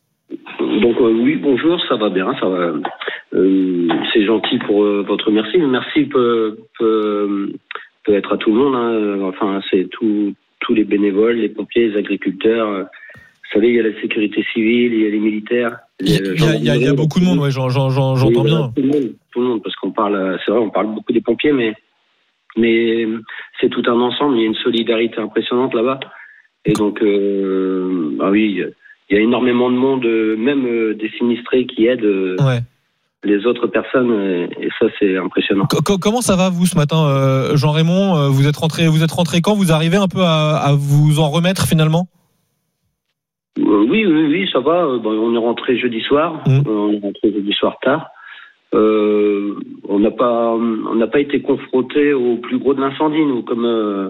[SPEAKER 6] Donc euh, oui, bonjour, ça va bien, ça va. Euh, c'est gentil pour euh, votre merci. Le merci peut, peut, peut être à tout le monde. Hein. Enfin, c'est tout. Tous les bénévoles, les pompiers, les agriculteurs. Vous savez, il y a la sécurité civile, il y a les militaires.
[SPEAKER 2] Il y a, il y a, il y a, il y a beaucoup de monde, ouais, j'en, j'en, j'en, j'entends
[SPEAKER 6] oui,
[SPEAKER 2] bien.
[SPEAKER 6] Tout le monde, tout le monde, parce qu'on parle, c'est vrai, on parle beaucoup des pompiers, mais, mais c'est tout un ensemble. Il y a une solidarité impressionnante là-bas. Et donc, euh, bah oui, il y a énormément de monde, même des sinistrés qui aident.
[SPEAKER 2] Ouais.
[SPEAKER 6] Les autres personnes, et ça c'est impressionnant.
[SPEAKER 2] Comment ça va vous ce matin, euh, Jean-Raymond ? Vous êtes rentré, vous êtes rentré quand ? Vous arrivez un peu à, à vous en remettre finalement ?
[SPEAKER 6] euh, Oui, oui, oui, ça va. Bon, on est rentré jeudi soir. Mmh. On est rentré jeudi soir tard. Euh, on n'a pas, on n'a pas été confronté au plus gros de l'incendie, nous, comme euh,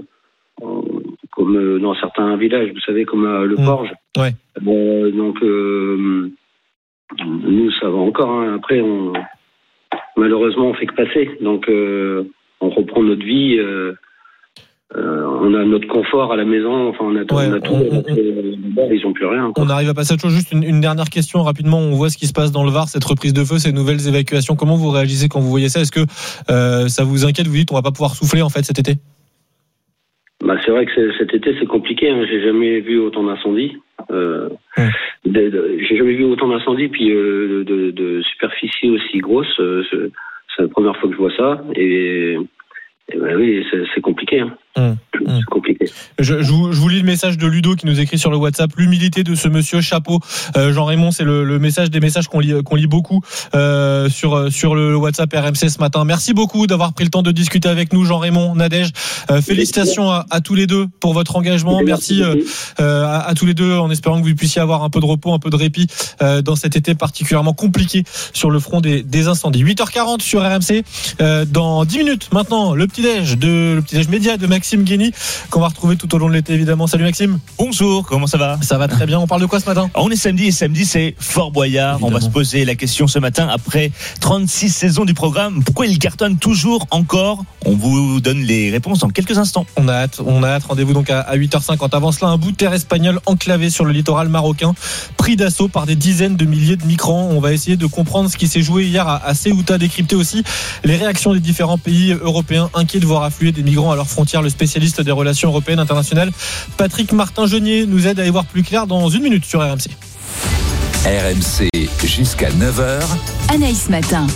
[SPEAKER 6] comme dans certains villages, vous savez, comme euh, le mmh. Porge.
[SPEAKER 2] Ouais.
[SPEAKER 6] Euh, donc euh, nous, ça va encore. Hein. Après, on, malheureusement, on fait que passer. Donc, euh, on reprend notre vie. Euh, euh, on a notre confort à la maison. Enfin, on a, ouais, on a tout. On, on, on, ils n'ont plus rien. Quoi.
[SPEAKER 2] On arrive à passer à autre chose. Juste une, une dernière question rapidement. On voit ce qui se passe dans le Var, cette reprise de feu, ces nouvelles évacuations. Comment vous réagissez quand vous voyez ça ? Est-ce que euh, ça vous inquiète ? Vous dites, on va pas pouvoir souffler en fait cet été ?
[SPEAKER 6] Bah, c'est vrai que c'est, cet été, c'est compliqué. Hein. J'ai jamais vu autant d'incendies. Euh, hum. de, de, j'ai jamais vu autant d'incendies, puis euh, de, de superficie aussi grosse. Euh, c'est, c'est la première fois que je vois ça. Et, et ben oui, c'est, c'est compliqué. Hein. Hum. C'est compliqué.
[SPEAKER 2] Je, je, vous, je vous lis le message de Ludo qui nous écrit sur le WhatsApp. L'humilité de ce monsieur, chapeau. Euh, Jean-Raymond, c'est le, le message des messages qu'on lit, qu'on lit beaucoup euh, sur, sur le WhatsApp R M C ce matin. Merci beaucoup d'avoir pris le temps de discuter avec nous, Jean-Raymond, Nadège. Euh, félicitations à, à tous les deux pour votre engagement. Merci euh, euh, à, à tous les deux, en espérant que vous puissiez avoir un peu de repos, un peu de répit euh, dans cet été particulièrement compliqué sur le front des, des incendies. huit heures quarante sur R M C. Euh, dans dix minutes maintenant, le petit-déj de le petit-déj média de Maxime Guény. ami qu'on va retrouver tout au long de l'été évidemment. Salut Maxime.
[SPEAKER 9] Bonjour, comment ça va?
[SPEAKER 2] Ça va très bien, on parle de quoi ce matin?
[SPEAKER 9] On est samedi et samedi c'est Fort Boyard. Évidemment. On va se poser la question ce matin après trente-six saisons du programme. Pourquoi il cartonne toujours encore? On vous donne les réponses dans quelques instants.
[SPEAKER 2] On a hâte, on a hâte. Rendez-vous donc à huit heures cinquante. Avant cela, un bout de terre espagnol enclavé sur le littoral marocain, pris d'assaut par des dizaines de milliers de migrants. On va essayer de comprendre ce qui s'est joué hier à Ceuta, décrypter aussi les réactions des différents pays européens inquiets de voir affluer des migrants à leurs frontières. Le spécialiste des relations européennes internationales, Patrick Martin-Genier, nous aide à y voir plus clair dans une minute sur R M C.
[SPEAKER 5] R M C jusqu'à neuf heures.
[SPEAKER 15] Anaïs Matin.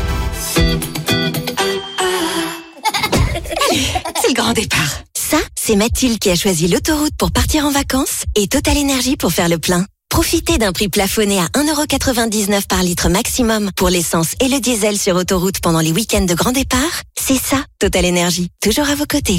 [SPEAKER 16] C'est le grand départ. Ça, c'est Mathilde qui a choisi l'autoroute pour partir en vacances et Total Énergie pour faire le plein. Profitez d'un prix plafonné à un euro quatre-vingt-dix-neuf par litre maximum pour l'essence et le diesel sur autoroute pendant les week-ends de grand départ. C'est ça, Total Énergie. Toujours à vos côtés.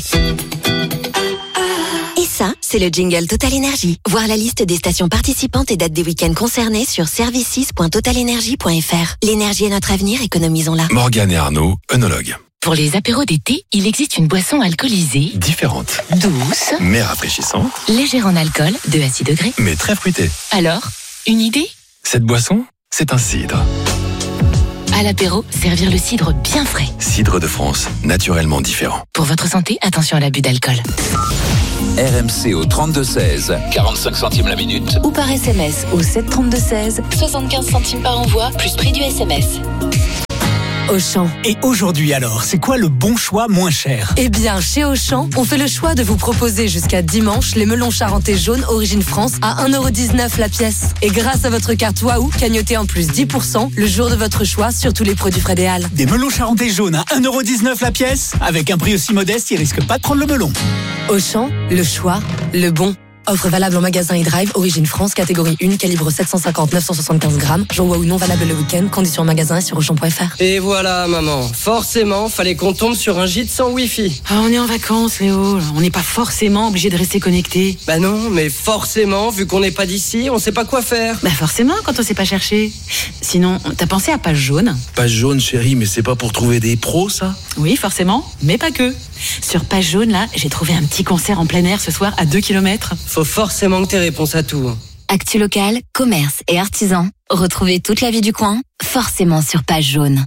[SPEAKER 16] Et ça, c'est le jingle Total Énergie. Voir la liste des stations participantes et dates des week-ends concernés sur services point total énergie point f r. L'énergie est notre avenir, économisons-la.
[SPEAKER 20] Morgane et Arnaud, œnologues.
[SPEAKER 15] Pour les apéros d'été, il existe une boisson alcoolisée,
[SPEAKER 20] différente,
[SPEAKER 15] douce,
[SPEAKER 20] mais rafraîchissante,
[SPEAKER 15] légère en alcool, deux à six degrés,
[SPEAKER 20] mais très fruitée.
[SPEAKER 15] Alors, une idée?
[SPEAKER 20] Cette boisson, c'est un cidre.
[SPEAKER 15] À l'apéro, servir le cidre bien frais.
[SPEAKER 20] Cidre de France, naturellement différent.
[SPEAKER 15] Pour votre santé, attention à l'abus d'alcool.
[SPEAKER 5] R M C au trente-deux seize, quarante-cinq centimes la minute.
[SPEAKER 15] Ou par S M S au sept trente-deux seize, soixante-quinze centimes par envoi, plus prix du S M S.
[SPEAKER 17] Auchan. Et aujourd'hui alors, c'est quoi le bon choix moins cher?
[SPEAKER 18] Eh bien, chez Auchan, on fait le choix de vous proposer jusqu'à dimanche les melons charentais jaunes Origine France à un euro dix-neuf la pièce. Et grâce à votre carte Waouh, cagnotez en plus dix pour cent le jour de votre choix sur tous les produits Frédéal.
[SPEAKER 17] Des melons charentais jaunes à un euro dix-neuf la pièce? Avec un prix aussi modeste, ils risquent pas de prendre le melon.
[SPEAKER 18] Auchan, le choix, le bon. Offre valable en magasin et drive, Origine France, catégorie un, calibre sept cent cinquante neuf cent soixante-quinze grammes. Jour Waouh non valable le week-end, conditions en magasin et sur auchan point f r.
[SPEAKER 22] Et voilà, maman. Forcément, fallait qu'on tombe sur un gîte sans wifi.
[SPEAKER 25] Ah, on est en vacances, Léo. On n'est pas forcément obligé de rester connecté.
[SPEAKER 22] Bah non, mais forcément, vu qu'on n'est pas d'ici, on sait pas quoi faire.
[SPEAKER 25] Bah forcément, quand on sait pas chercher. Sinon, t'as pensé à Page Jaune?
[SPEAKER 26] Page Jaune, chérie, mais c'est pas pour trouver des pros, ça?
[SPEAKER 25] Oui, forcément, mais pas que. Sur Page Jaune, là, j'ai trouvé un petit concert en plein air ce soir à deux kilomètres.
[SPEAKER 22] Faut forcément que t'aies réponse à tout.
[SPEAKER 1] Actu local, commerce et artisans. Retrouvez toute la vie du coin, forcément sur Page Jaune.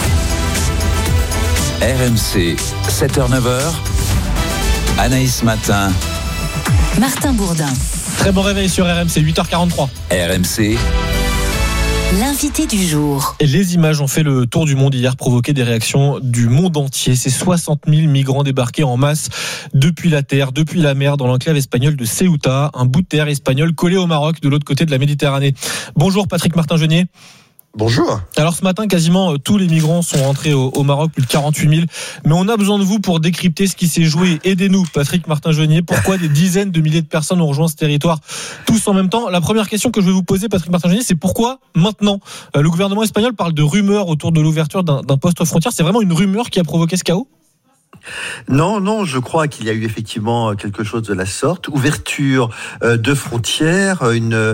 [SPEAKER 5] R M C, sept heures neuf heures. Anaïs Matin.
[SPEAKER 15] Martin Bourdin.
[SPEAKER 2] Très bon réveil sur R M C, huit heures quarante-trois.
[SPEAKER 5] R M C.
[SPEAKER 15] L'invité du jour.
[SPEAKER 2] Et les images ont fait le tour du monde hier, provoqué des réactions du monde entier. C'est soixante mille migrants débarqués en masse depuis la terre, depuis la mer, dans l'enclave espagnole de Ceuta, un bout de terre espagnol collé au Maroc, de l'autre côté de la Méditerranée. Bonjour Patrick Martin-Genier.
[SPEAKER 29] Bonjour.
[SPEAKER 2] Alors ce matin, quasiment tous les migrants sont rentrés au, au Maroc, plus de quarante-huit mille. Mais on a besoin de vous pour décrypter ce qui s'est joué. Aidez-nous, Patrick Martin-Genier. Pourquoi des dizaines de milliers de personnes ont rejoint ce territoire tous en même temps? La première question que je vais vous poser, Patrick Martin-Genier, c'est pourquoi maintenant? Le gouvernement espagnol parle de rumeurs autour de l'ouverture d'un, d'un poste aux frontières. C'est vraiment une rumeur qui a provoqué ce chaos?
[SPEAKER 29] Non, non, je crois qu'il y a eu effectivement quelque chose de la sorte. Ouverture de frontières, une...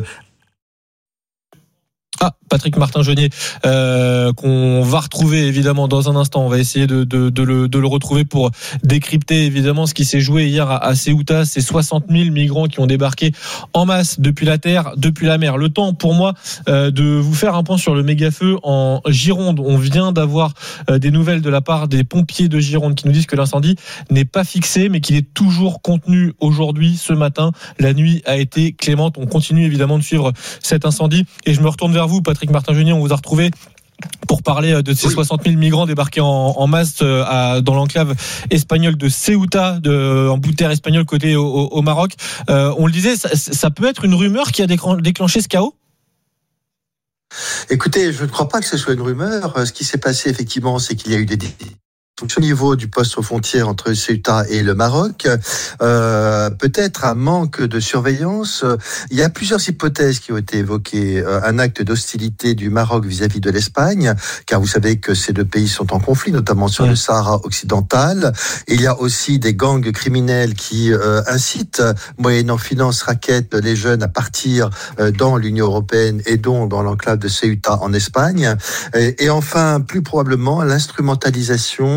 [SPEAKER 2] Ah, Patrick Martin-Genier, euh, qu'on va retrouver évidemment dans un instant. On va essayer de, de, de, le, de le retrouver pour décrypter évidemment ce qui s'est joué hier à, à Ceuta. Ces soixante mille migrants qui ont débarqué en masse depuis la terre, depuis la mer. Le temps pour moi euh, de vous faire un point sur le méga-feu en Gironde. On vient d'avoir euh, des nouvelles de la part des pompiers de Gironde qui nous disent que l'incendie n'est pas fixé mais qu'il est toujours contenu aujourd'hui, ce matin. La nuit a été clémente. On continue évidemment de suivre cet incendie et je me retourne vers vous, Patrick Martin-Genier. On vous a retrouvé pour parler de ces oui. soixante mille migrants débarqués en, en masse à, dans l'enclave espagnole de Ceuta, de, en bout de terre espagnol côté au, au, au Maroc. Euh, on le disait, ça, ça peut être une rumeur qui a déclenché ce chaos?
[SPEAKER 29] Écoutez, je ne crois pas que ce soit une rumeur. Ce qui s'est passé effectivement, c'est qu'il y a eu des... au niveau du poste aux frontières entre Ceuta et le Maroc, euh, peut-être un manque de surveillance. Il y a plusieurs hypothèses qui ont été évoquées. Un acte d'hostilité du Maroc vis-à-vis de l'Espagne, car vous savez que ces deux pays sont en conflit, notamment sur le Sahara occidental. Il y a aussi des gangs criminels qui euh, incitent, moyennant finance, raquettes, les jeunes à partir euh, dans l'Union européenne et donc dans l'enclave de Ceuta en Espagne. Et, et enfin, plus probablement, l'instrumentalisation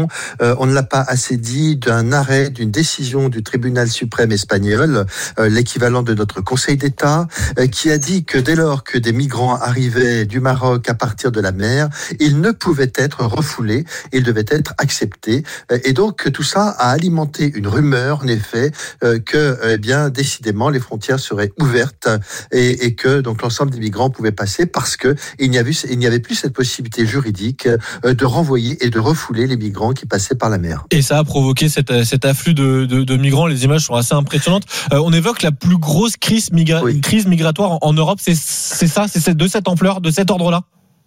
[SPEAKER 29] euh, on ne l'a pas assez dit, d'un arrêt, d'une décision du tribunal suprême espagnol, euh, l'équivalent de notre Conseil d'État, euh, qui a dit que dès lors que des migrants arrivaient du Maroc à partir de la mer, ils ne pouvaient être refoulés, ils devaient être acceptés. Euh, et donc tout ça a alimenté une rumeur, en effet, euh, que eh bien décidément les frontières seraient ouvertes et, et que donc l'ensemble des migrants pouvaient passer parce que il n'y avait, il n'y avait plus cette possibilité juridique euh, de renvoyer et de refouler les migrants qui passaient par la mer.
[SPEAKER 2] Et ça a provoqué cet, cet afflux de, de, de migrants. Les images sont assez impressionnantes. Euh, on évoque la plus grosse crise, migra- oui. crise migratoire en, en Europe. C'est, c'est ça, c'est de cette ampleur, de cet ordre-là?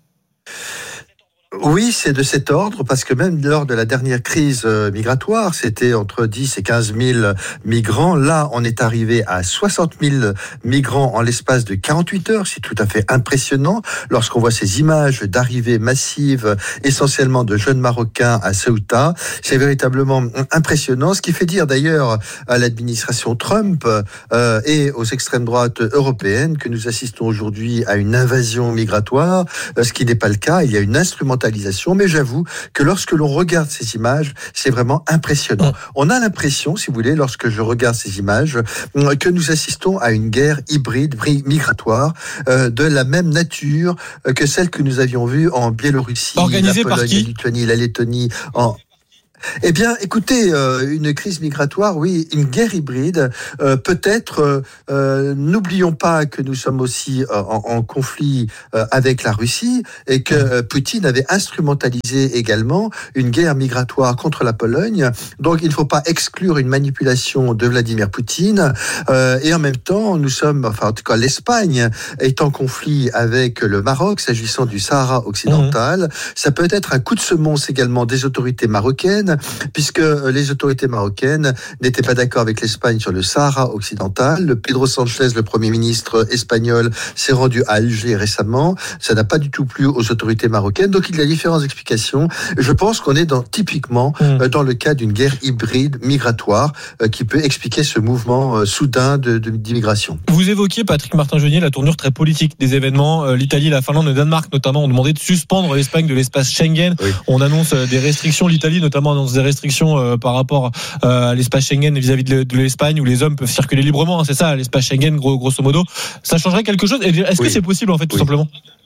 [SPEAKER 29] Oui, c'est de cet ordre, parce que même lors de la dernière crise migratoire, c'était entre dix et quinze mille migrants. Là, on est arrivé à soixante mille migrants en l'espace de quarante-huit heures. C'est tout à fait impressionnant lorsqu'on voit ces images d'arrivées massives, essentiellement de jeunes Marocains à Ceuta. C'est véritablement impressionnant, ce qui fait dire d'ailleurs à l'administration Trump euh, et aux extrêmes droites européennes que nous assistons aujourd'hui à une invasion migratoire, ce qui n'est pas le cas. Il y a une instrumentalisation. Mais j'avoue que lorsque l'on regarde ces images, c'est vraiment impressionnant. On a l'impression, si vous voulez, lorsque je regarde ces images, que nous assistons à une guerre hybride migratoire euh, de la même nature que celle que nous avions vue en Biélorussie,
[SPEAKER 2] organisée
[SPEAKER 29] la Pologne,
[SPEAKER 2] par qui ?
[SPEAKER 29] la Lituanie, la Lettonie, en... Eh bien, écoutez, euh, une crise migratoire, oui, une guerre hybride, euh, peut-être, euh, n'oublions pas que nous sommes aussi euh, en, en conflit euh, avec la Russie et que euh, Poutine avait instrumentalisé également une guerre migratoire contre la Pologne. Donc, il ne faut pas exclure une manipulation de Vladimir Poutine. Euh, et en même temps, nous sommes, enfin, en tout cas, l'Espagne est en conflit avec le Maroc, s'agissant du Sahara occidental. Mmh. Ça peut être un coup de semonce également des autorités marocaines, puisque les autorités marocaines n'étaient pas d'accord avec l'Espagne sur le Sahara occidental. Le Pedro Sanchez, le Premier ministre espagnol, s'est rendu à Alger récemment. Ça n'a pas du tout plu aux autorités marocaines. Donc il y a différentes explications. Je pense qu'on est dans, typiquement mmh. dans le cas d'une guerre hybride migratoire euh, qui peut expliquer ce mouvement euh, soudain de, de, d'immigration.
[SPEAKER 2] Vous évoquiez, Patrick Martin-Genier, la tournure très politique des événements. Euh, L'Italie, la Finlande, le Danemark notamment ont demandé de suspendre l'Espagne de l'espace Schengen. Oui. On annonce euh, des restrictions. L'Italie notamment annonce des restrictions euh, par rapport euh, à l'espace Schengen vis-à-vis de, de l'Espagne où les hommes peuvent circuler librement, hein, c'est ça, l'espace Schengen gros, grosso modo. Ça changerait quelque chose? Est-ce oui. que c'est possible en fait tout oui. simplement?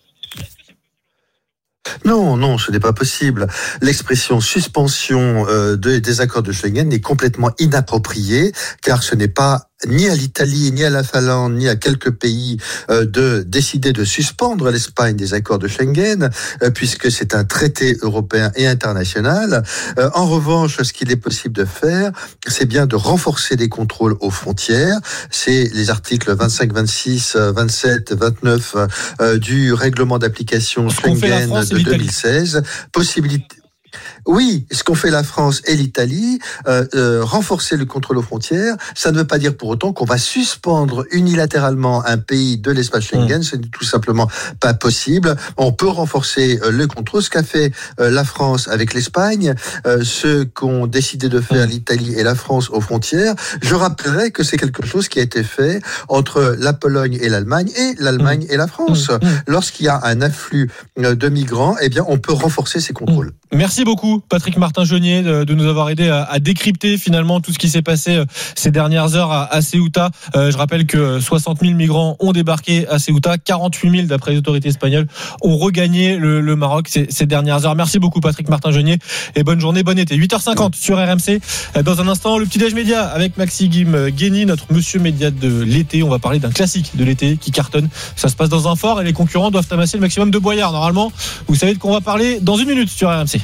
[SPEAKER 29] Non, non, ce n'est pas possible. L'expression suspension euh, de, des accords de Schengen est complètement inappropriée, car ce n'est pas ni à l'Italie, ni à la Finlande, ni à quelques pays euh, de décider de suspendre l'Espagne des accords de Schengen, euh, puisque c'est un traité européen et international. Euh, en revanche, ce qu'il est possible de faire, c'est bien de renforcer les contrôles aux frontières. C'est les articles vingt-cinq, vingt-six, vingt-sept, vingt-neuf euh, du règlement d'application Schengen de deux mille seize. Possibilité... Oui, ce qu'ont fait la France et l'Italie, euh, euh, renforcer le contrôle aux frontières, ça ne veut pas dire pour autant qu'on va suspendre unilatéralement un pays de l'espace Schengen, mmh. ce n'est tout simplement pas possible. On peut renforcer euh, le contrôle, ce qu'a fait euh, la France avec l'Espagne, euh, ce qu'ont décidé de faire mmh. l'Italie et la France aux frontières. Je rappellerai que c'est quelque chose qui a été fait entre la Pologne et l'Allemagne et l'Allemagne mmh. et la France. Mmh. Lorsqu'il y a un afflux euh, de migrants, eh bien, on peut renforcer ces contrôles.
[SPEAKER 2] Mmh. Merci beaucoup, Patrick Martin-Genier, de, de nous avoir aidé à, à décrypter finalement tout ce qui s'est passé euh, ces dernières heures à, à Ceuta. Euh, je rappelle que soixante mille migrants ont débarqué à Ceuta, quarante-huit mille d'après les autorités espagnoles ont regagné le, le Maroc ces, ces dernières heures. Merci beaucoup, Patrick Martin-Genier, et bonne journée, bon été. huit heures cinquante sur R M C. Dans un instant, le petit-déj média avec Maxime Guény, notre monsieur média de l'été. On va parler d'un classique de l'été qui cartonne. Ça se passe dans un fort et les concurrents doivent amasser le maximum de boyards. Normalement, vous savez de quoi on va parler dans une minute sur R M C.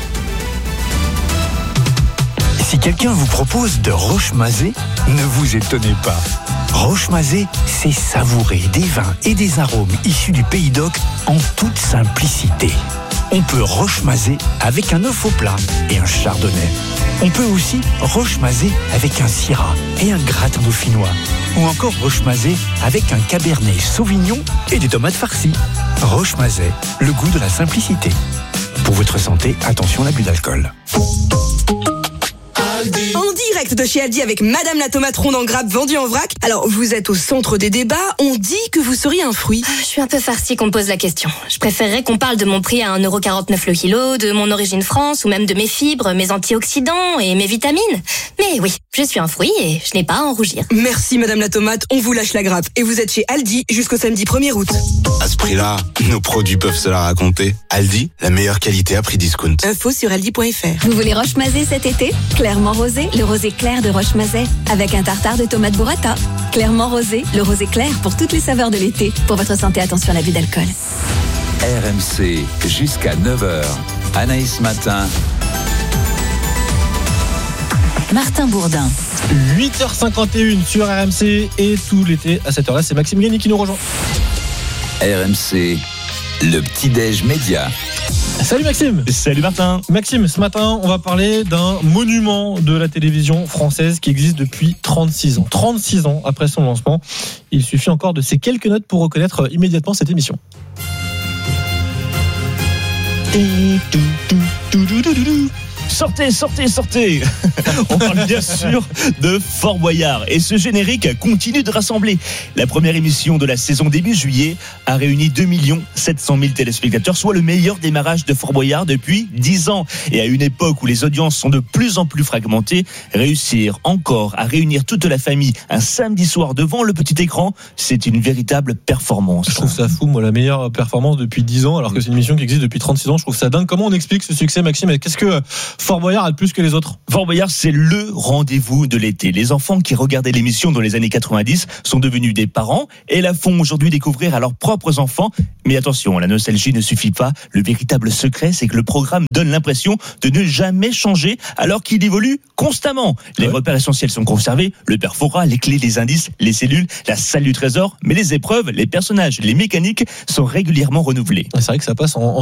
[SPEAKER 4] Si quelqu'un vous propose de Rochemazé, ne vous étonnez pas. Rochemazé, c'est savourer des vins et des arômes issus du Pays d'Oc en toute simplicité. On peut Rochemazé avec un œuf au plat et un chardonnay. On peut aussi Rochemazé avec un syrah et un gratin dauphinois. Ou encore Rochemazé avec un cabernet sauvignon et des tomates farcies. Rochemazé, le goût de la simplicité. Pour votre santé, attention à l'abus d'alcool.
[SPEAKER 7] On dit direct de chez Aldi avec Madame la tomate ronde en grappe vendue en vrac. Alors, vous êtes au centre des débats. On dit que vous seriez un fruit.
[SPEAKER 8] Je suis un peu farcie qu'on me pose la question. Je préférerais qu'on parle de mon prix à un euro quarante-neuf le kilo, de mon origine France, ou même de mes fibres, mes antioxydants et mes vitamines. Mais oui, je suis un fruit et je n'ai pas à en rougir.
[SPEAKER 7] Merci Madame la tomate, on vous lâche la grappe. Et vous êtes chez Aldi jusqu'au samedi premier août.
[SPEAKER 11] À ce prix-là, nos produits peuvent se la raconter. Aldi, la meilleure qualité à prix discount.
[SPEAKER 7] Info sur aldi point f r.
[SPEAKER 12] Vous voulez Roche-Mazet cet été? Clairement rosé, le rosé clair de Roche-Mazet, avec un tartare de tomates burrata. Clairement rosé, le rosé clair pour toutes les saveurs de l'été. Pour votre santé, attention à l'abus d'alcool.
[SPEAKER 5] R M C jusqu'à neuf heures. Anaïs Matin.
[SPEAKER 18] Martin Bourdin.
[SPEAKER 2] huit heures cinquante et une sur R M C et tout l'été à cette heure-là, c'est Maxime Gagné qui nous rejoint.
[SPEAKER 5] R M C, le petit-déj média.
[SPEAKER 2] Salut Maxime.
[SPEAKER 9] Salut Martin.
[SPEAKER 2] Maxime, ce matin, on va parler d'un monument de la télévision française qui existe depuis trente-six ans. trente-six ans après son lancement, il suffit encore de ces quelques notes pour reconnaître immédiatement cette émission.
[SPEAKER 9] Sortez, sortez, sortez. On parle bien sûr de Fort Boyard. Et ce générique continue de rassembler. La première émission de la saison début juillet a réuni deux millions sept cent mille téléspectateurs, soit le meilleur démarrage de Fort Boyard depuis dix ans. Et à une époque où les audiences sont de plus en plus fragmentées, réussir encore à réunir toute la famille un samedi soir devant le petit écran, c'est une véritable performance.
[SPEAKER 2] Je trouve ça fou, moi, la meilleure performance depuis dix ans, alors que c'est une émission qui existe depuis trente-six ans. Je trouve ça dingue. Comment on explique ce succès, Maxime? Et qu'est-ce que Fort Boyard a de plus que les autres?
[SPEAKER 9] Fort Boyard, c'est le rendez-vous de l'été. Les enfants qui regardaient l'émission dans les années quatre-vingt-dix sont devenus des parents et la font aujourd'hui découvrir à leurs propres enfants. Mais attention, la nostalgie ne suffit pas. Le véritable secret, c'est que le programme donne l'impression de ne jamais changer alors qu'il évolue constamment. Les ouais. repères essentiels sont conservés, le perfora, les clés, les indices, les cellules, la salle du trésor, mais les épreuves, les personnages, les mécaniques sont régulièrement renouvelés.
[SPEAKER 2] C'est vrai que ça passe en